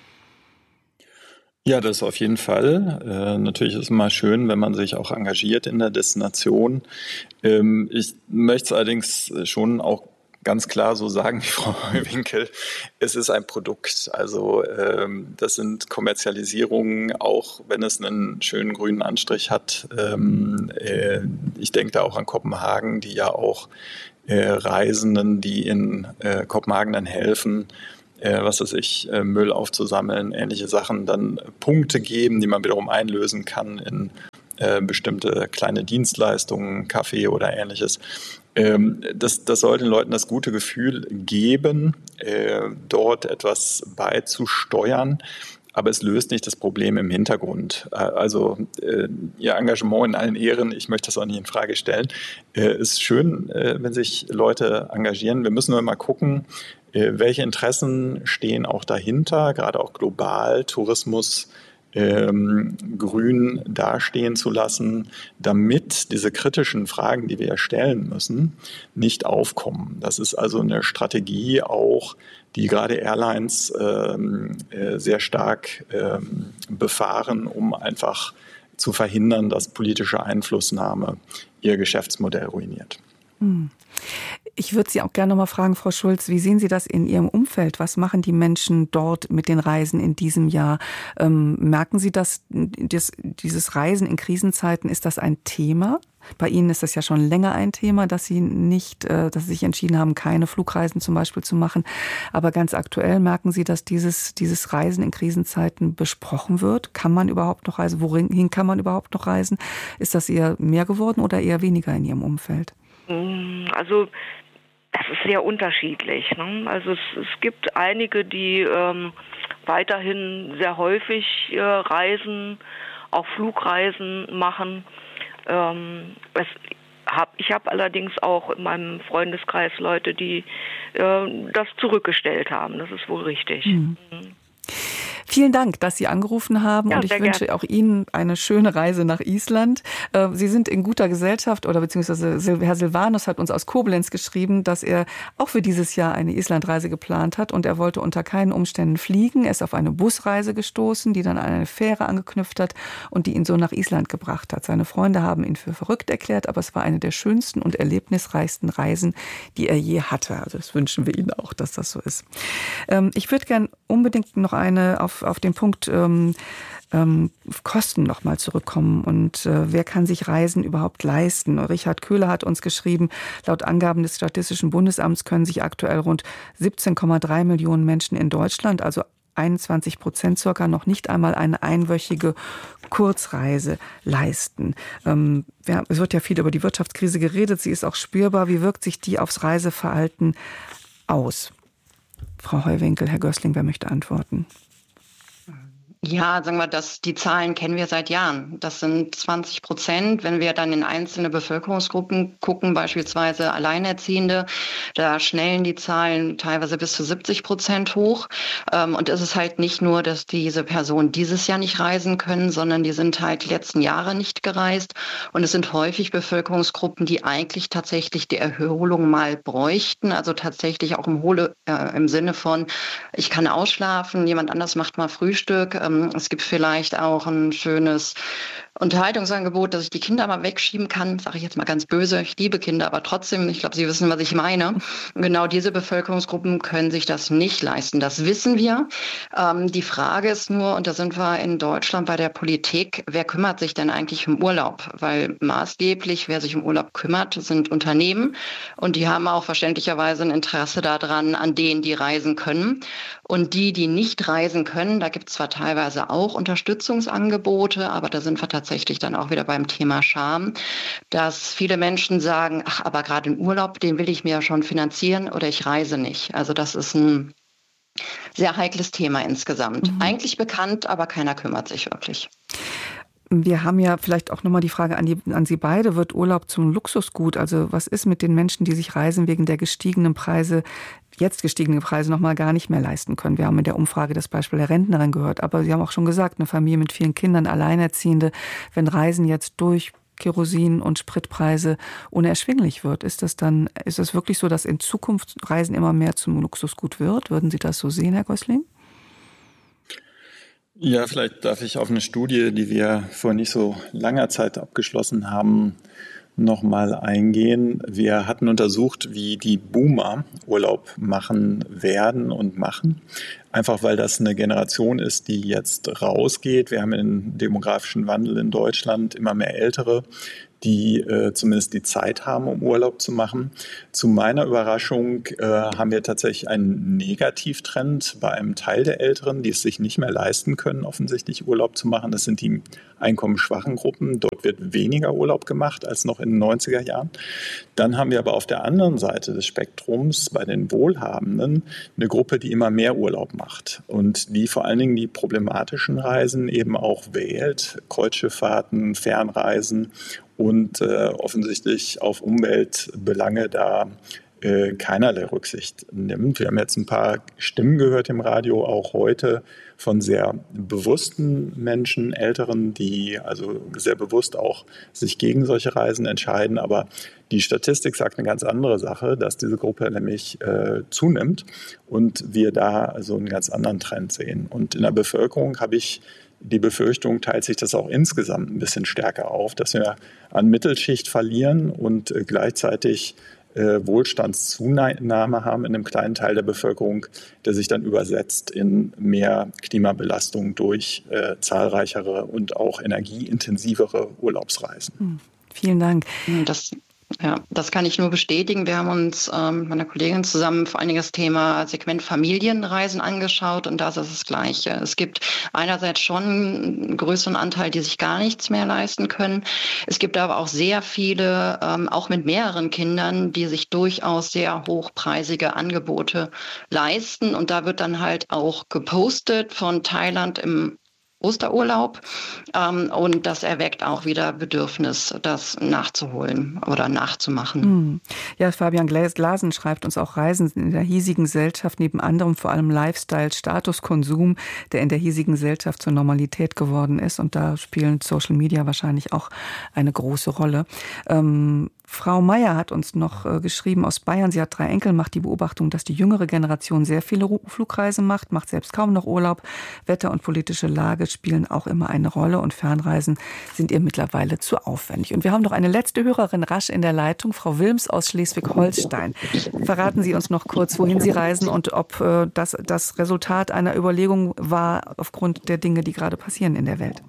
Ja, das auf jeden Fall. Äh, natürlich ist es mal schön, wenn man sich auch engagiert in der Destination. Ähm, ich möchte es allerdings schon auch ganz klar so sagen, wie Frau Heuwinkel, es ist ein Produkt. Also ähm, das sind Kommerzialisierungen, auch wenn es einen schönen grünen Anstrich hat. Ähm, äh, ich denke da auch an Kopenhagen, die ja auch äh, Reisenden, die in äh, Kopenhagen dann helfen, Äh, was weiß ich, äh, Müll aufzusammeln, ähnliche Sachen, dann Punkte geben, die man wiederum einlösen kann in äh, bestimmte kleine Dienstleistungen, Kaffee oder ähnliches. Ähm, das, das soll den Leuten das gute Gefühl geben, äh, dort etwas beizusteuern, aber es löst nicht das Problem im Hintergrund. Also äh, Ihr Engagement in allen Ehren, ich möchte das auch nicht in Frage stellen, äh, ist schön, äh, wenn sich Leute engagieren. Wir müssen nur mal gucken, welche Interessen stehen auch dahinter, gerade auch global, Tourismus ähm, grün dastehen zu lassen, damit diese kritischen Fragen, die wir ja stellen müssen, nicht aufkommen. Das ist also eine Strategie auch, die gerade Airlines ähm, äh, sehr stark ähm, befahren, um einfach zu verhindern, dass politische Einflussnahme ihr Geschäftsmodell ruiniert. Hm. Ich würde Sie auch gerne noch mal fragen, Frau Schulz, wie sehen Sie das in Ihrem Umfeld? Was machen die Menschen dort mit den Reisen in diesem Jahr? Ähm, merken Sie, dass das, dieses Reisen in Krisenzeiten, ist das ein Thema? Bei Ihnen ist das ja schon länger ein Thema, dass Sie nicht, äh, dass Sie sich entschieden haben, keine Flugreisen zum Beispiel zu machen. Aber ganz aktuell merken Sie, dass dieses, dieses Reisen in Krisenzeiten besprochen wird? Kann man überhaupt noch reisen? Wohin kann man überhaupt noch reisen? Ist das eher mehr geworden oder eher weniger in Ihrem Umfeld? Also das ist sehr unterschiedlich. Ne? Also es, es gibt einige, die ähm, weiterhin sehr häufig äh, reisen, auch Flugreisen machen. Ähm, es, hab, ich habe allerdings auch in meinem Freundeskreis Leute, die äh, das zurückgestellt haben. Das ist wohl richtig. Mhm. Mhm. Vielen Dank, dass Sie angerufen haben, ja, und ich wünsche gern. auch Ihnen eine schöne Reise nach Island. Sie sind in guter Gesellschaft, oder beziehungsweise Herr Silvanus hat uns aus Koblenz geschrieben, dass er auch für dieses Jahr eine Islandreise geplant hat und er wollte unter keinen Umständen fliegen. Er ist auf eine Busreise gestoßen, die dann an eine Fähre angeknüpft hat und die ihn so nach Island gebracht hat. Seine Freunde haben ihn für verrückt erklärt, aber es war eine der schönsten und erlebnisreichsten Reisen, die er je hatte. Also das wünschen wir Ihnen auch, dass das so ist. Ich würde gern unbedingt noch eine auf auf den Punkt ähm, ähm, Kosten noch mal zurückkommen und äh, wer kann sich Reisen überhaupt leisten? Richard Köhler hat uns geschrieben, laut Angaben des Statistischen Bundesamts können sich aktuell rund siebzehn Komma drei Millionen Menschen in Deutschland, also einundzwanzig Prozent circa, noch nicht einmal eine einwöchige Kurzreise leisten. Ähm, ja, es wird ja viel über die Wirtschaftskrise geredet, sie ist auch spürbar. Wie wirkt sich die aufs Reiseverhalten aus? Frau Heuwinkel, Herr Gößling, wer möchte antworten? Ja, sagen wir, das, die Zahlen kennen wir seit Jahren. Das sind zwanzig Prozent. Wenn wir dann in einzelne Bevölkerungsgruppen gucken, beispielsweise Alleinerziehende, da schnellen die Zahlen teilweise bis zu siebzig Prozent hoch. Und es ist halt nicht nur, dass diese Personen dieses Jahr nicht reisen können, sondern die sind halt die letzten Jahre nicht gereist. Und es sind häufig Bevölkerungsgruppen, die eigentlich tatsächlich die Erholung mal bräuchten. Also tatsächlich auch im, Hohle, äh, im Sinne von, ich kann ausschlafen, jemand anders macht mal Frühstück. Es gibt vielleicht auch ein schönes Unterhaltungsangebot, dass ich die Kinder mal wegschieben kann, sage ich jetzt mal ganz böse. Ich liebe Kinder, aber trotzdem, ich glaube, Sie wissen, was ich meine. Genau diese Bevölkerungsgruppen können sich das nicht leisten. Das wissen wir. Ähm, die Frage ist nur, und da sind wir in Deutschland bei der Politik, wer kümmert sich denn eigentlich um Urlaub? Weil maßgeblich, wer sich um Urlaub kümmert, sind Unternehmen und die haben auch verständlicherweise ein Interesse daran, an denen, die reisen können. Und die, die nicht reisen können, da gibt es zwar teilweise auch Unterstützungsangebote, aber da sind wir tatsächlich dann auch wieder beim Thema Scham, dass viele Menschen sagen, ach, aber gerade den Urlaub, den will ich mir ja schon finanzieren oder ich reise nicht. Also das ist ein Sehr heikles Thema insgesamt. Mhm. Eigentlich bekannt, aber keiner kümmert sich wirklich. Wir haben ja vielleicht auch nochmal die Frage an, die, an Sie beide. Wird Urlaub zum Luxusgut? Also was ist mit den Menschen, die sich Reisen wegen der gestiegenen Preise, jetzt gestiegenen Preise, nochmal gar nicht mehr leisten können? Wir haben in der Umfrage das Beispiel der Rentnerin gehört. Aber Sie haben auch schon gesagt, eine Familie mit vielen Kindern, Alleinerziehende, wenn Reisen jetzt durch Kerosin und Spritpreise unerschwinglich wird, ist das dann, ist es wirklich so, dass in Zukunft Reisen immer mehr zum Luxusgut wird? Würden Sie das so sehen, Herr Gosling? Ja, vielleicht darf ich auf eine Studie, die wir vor nicht so langer Zeit abgeschlossen haben, nochmal eingehen. Wir hatten untersucht, wie die Boomer Urlaub machen werden und machen. Einfach weil das eine Generation ist, die jetzt rausgeht. Wir haben einen demografischen Wandel in Deutschland, immer mehr Ältere, die äh, zumindest die Zeit haben, um Urlaub zu machen. Zu meiner Überraschung äh, haben wir tatsächlich einen Negativtrend bei einem Teil der Älteren, die es sich nicht mehr leisten können, offensichtlich Urlaub zu machen. Das sind die einkommensschwachen Gruppen. Dort wird weniger Urlaub gemacht als noch in den neunziger Jahren. Dann haben wir aber auf der anderen Seite des Spektrums bei den Wohlhabenden eine Gruppe, die immer mehr Urlaub macht und die vor allen Dingen die problematischen Reisen eben auch wählt, Kreuzschifffahrten, Fernreisen, und äh, offensichtlich auf Umweltbelange da äh, keinerlei Rücksicht nimmt. Wir haben jetzt ein paar Stimmen gehört im Radio, auch heute von sehr bewussten Menschen, Älteren, die also sehr bewusst auch sich gegen solche Reisen entscheiden. Aber die Statistik sagt eine ganz andere Sache, dass diese Gruppe nämlich äh, zunimmt und wir da also einen ganz anderen Trend sehen. Und in der Bevölkerung habe ich die Befürchtung, teilt sich das auch insgesamt ein bisschen stärker auf, dass wir an Mittelschicht verlieren und äh, gleichzeitig äh, Wohlstandszunahme haben in einem kleinen Teil der Bevölkerung, der sich dann übersetzt in mehr Klimabelastung durch äh, zahlreichere und auch energieintensivere Urlaubsreisen. Hm. Vielen Dank. Das Ja, das kann ich nur bestätigen. Wir haben uns ähm, mit meiner Kollegin zusammen vor allen Dingen das Thema Segment Familienreisen angeschaut und das ist das Gleiche. Es gibt einerseits schon einen größeren Anteil, die sich gar nichts mehr leisten können. Es gibt aber auch sehr viele, ähm, auch mit mehreren Kindern, die sich durchaus sehr hochpreisige Angebote leisten und da wird dann halt auch gepostet von Thailand im Osterurlaub ähm, und das erweckt auch wieder Bedürfnis, das nachzuholen oder nachzumachen. Ja, Fabian Glasen schreibt uns auch, Reisen sind in der hiesigen Gesellschaft neben anderem vor allem Lifestyle, Statuskonsum, der in der hiesigen Gesellschaft zur Normalität geworden ist und da spielen Social Media wahrscheinlich auch eine große Rolle. Ähm, Frau Meier hat uns noch äh, geschrieben aus Bayern, sie hat drei Enkel, macht die Beobachtung, dass die jüngere Generation sehr viele Flugreisen macht, macht selbst kaum noch Urlaub. Wetter und politische Lage spielen auch immer eine Rolle und Fernreisen sind ihr mittlerweile zu aufwendig. Und wir haben noch eine letzte Hörerin rasch in der Leitung, Frau Wilms aus Schleswig-Holstein. Verraten Sie uns noch kurz, wohin Sie reisen und ob äh, das das Resultat einer Überlegung war aufgrund der Dinge, die gerade passieren in der Welt.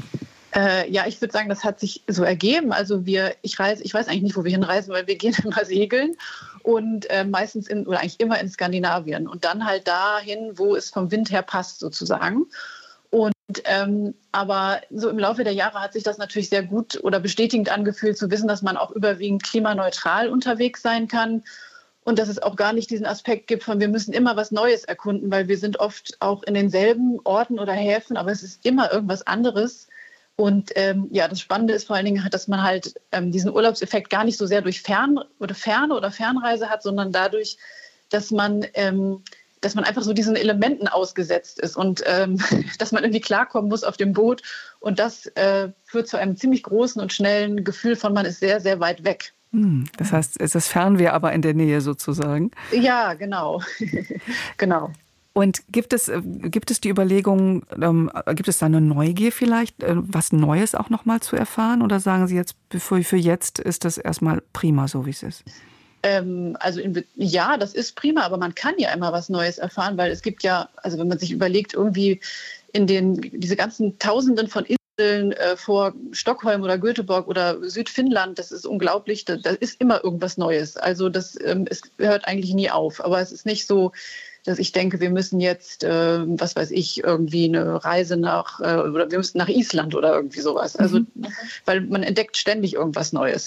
Äh, ja, ich würde sagen, das hat sich so ergeben. Also wir, ich reise, ich weiß eigentlich nicht, wo wir hinreisen, weil wir gehen immer segeln und äh, meistens in, oder eigentlich immer in Skandinavien und dann halt dahin, wo es vom Wind her passt sozusagen. Und ähm, aber so im Laufe der Jahre hat sich das natürlich sehr gut oder bestätigend angefühlt, zu wissen, dass man auch überwiegend klimaneutral unterwegs sein kann. Und dass es auch gar nicht diesen Aspekt gibt von, wir müssen immer was Neues erkunden, weil wir sind oft auch in denselben Orten oder Häfen, aber es ist immer irgendwas anderes. Und ähm, ja, das Spannende ist vor allen Dingen, dass man halt ähm, diesen Urlaubseffekt gar nicht so sehr durch Fern oder Ferne oder Fernreise hat, sondern dadurch, dass man, ähm, dass man einfach so diesen Elementen ausgesetzt ist und ähm, dass man irgendwie klarkommen muss auf dem Boot. Und das äh, führt zu einem ziemlich großen und schnellen Gefühl von, man ist sehr, sehr weit weg. Das heißt, es ist Fernweh, aber in der Nähe sozusagen. Ja, genau. genau. Und gibt es, gibt es die Überlegung, ähm, gibt es da eine Neugier vielleicht, äh, was Neues auch nochmal zu erfahren? Oder sagen Sie jetzt, für, für jetzt ist das erstmal prima, so wie es ist? Ähm, also in, ja, das ist prima, aber man kann ja immer was Neues erfahren, weil es gibt ja, also wenn man sich überlegt, irgendwie in den, diese ganzen Tausenden von Inseln äh, vor Stockholm oder Göteborg oder Südfinnland, das ist unglaublich, da, da ist immer irgendwas Neues. Also das ähm, es hört eigentlich nie auf, aber es ist nicht so, dass ich denke, wir müssen jetzt, äh, was weiß ich, irgendwie eine Reise nach, äh, oder wir müssen nach Island oder irgendwie sowas. Also, mhm. weil man entdeckt ständig irgendwas Neues.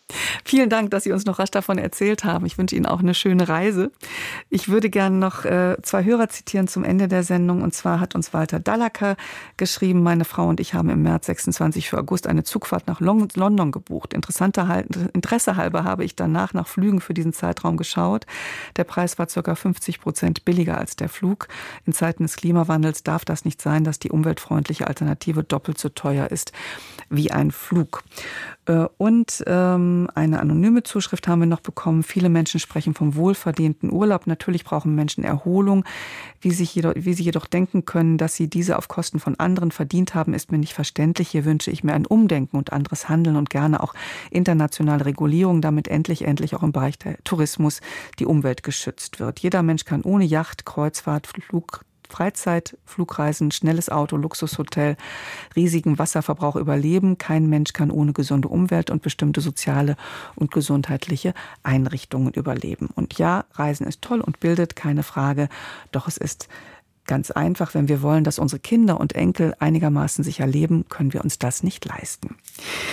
Vielen Dank, dass Sie uns noch rasch davon erzählt haben. Ich wünsche Ihnen auch eine schöne Reise. Ich würde gerne noch äh, zwei Hörer zitieren zum Ende der Sendung. Und zwar hat uns Walter Dallacker geschrieben, meine Frau und ich haben im März sechsundzwanzig für August eine Zugfahrt nach Long- London gebucht. Interessanter, Interesse halber habe ich danach nach Flügen für diesen Zeitraum geschaut. Der Preis war ca. fünfzig Prozent billiger als der Flug. In Zeiten des Klimawandels darf das nicht sein, dass die umweltfreundliche Alternative doppelt so teuer ist wie ein Flug. Und ähm, eine anonyme Zuschrift haben wir noch bekommen. Viele Menschen sprechen vom wohlverdienten Urlaub. Natürlich brauchen Menschen Erholung. Wie, sich jedoch, wie sie jedoch denken können, dass sie diese auf Kosten von anderen verdient haben, ist mir nicht verständlich. Hier wünsche ich mir ein Umdenken und anderes Handeln und gerne auch internationale Regulierung, damit endlich, endlich auch im Bereich der Tourismus die Umwelt geschützt wird. Jeder Mensch kann ohne Yacht, Kreuzfahrt, Flug, Freizeit, Flugreisen, schnelles Auto, Luxushotel, riesigen Wasserverbrauch überleben. Kein Mensch kann ohne gesunde Umwelt und bestimmte soziale und gesundheitliche Einrichtungen überleben. Und ja, Reisen ist toll und bildet, keine Frage. Doch es ist ganz einfach, wenn wir wollen, dass unsere Kinder und Enkel einigermaßen sicher leben, können wir uns das nicht leisten.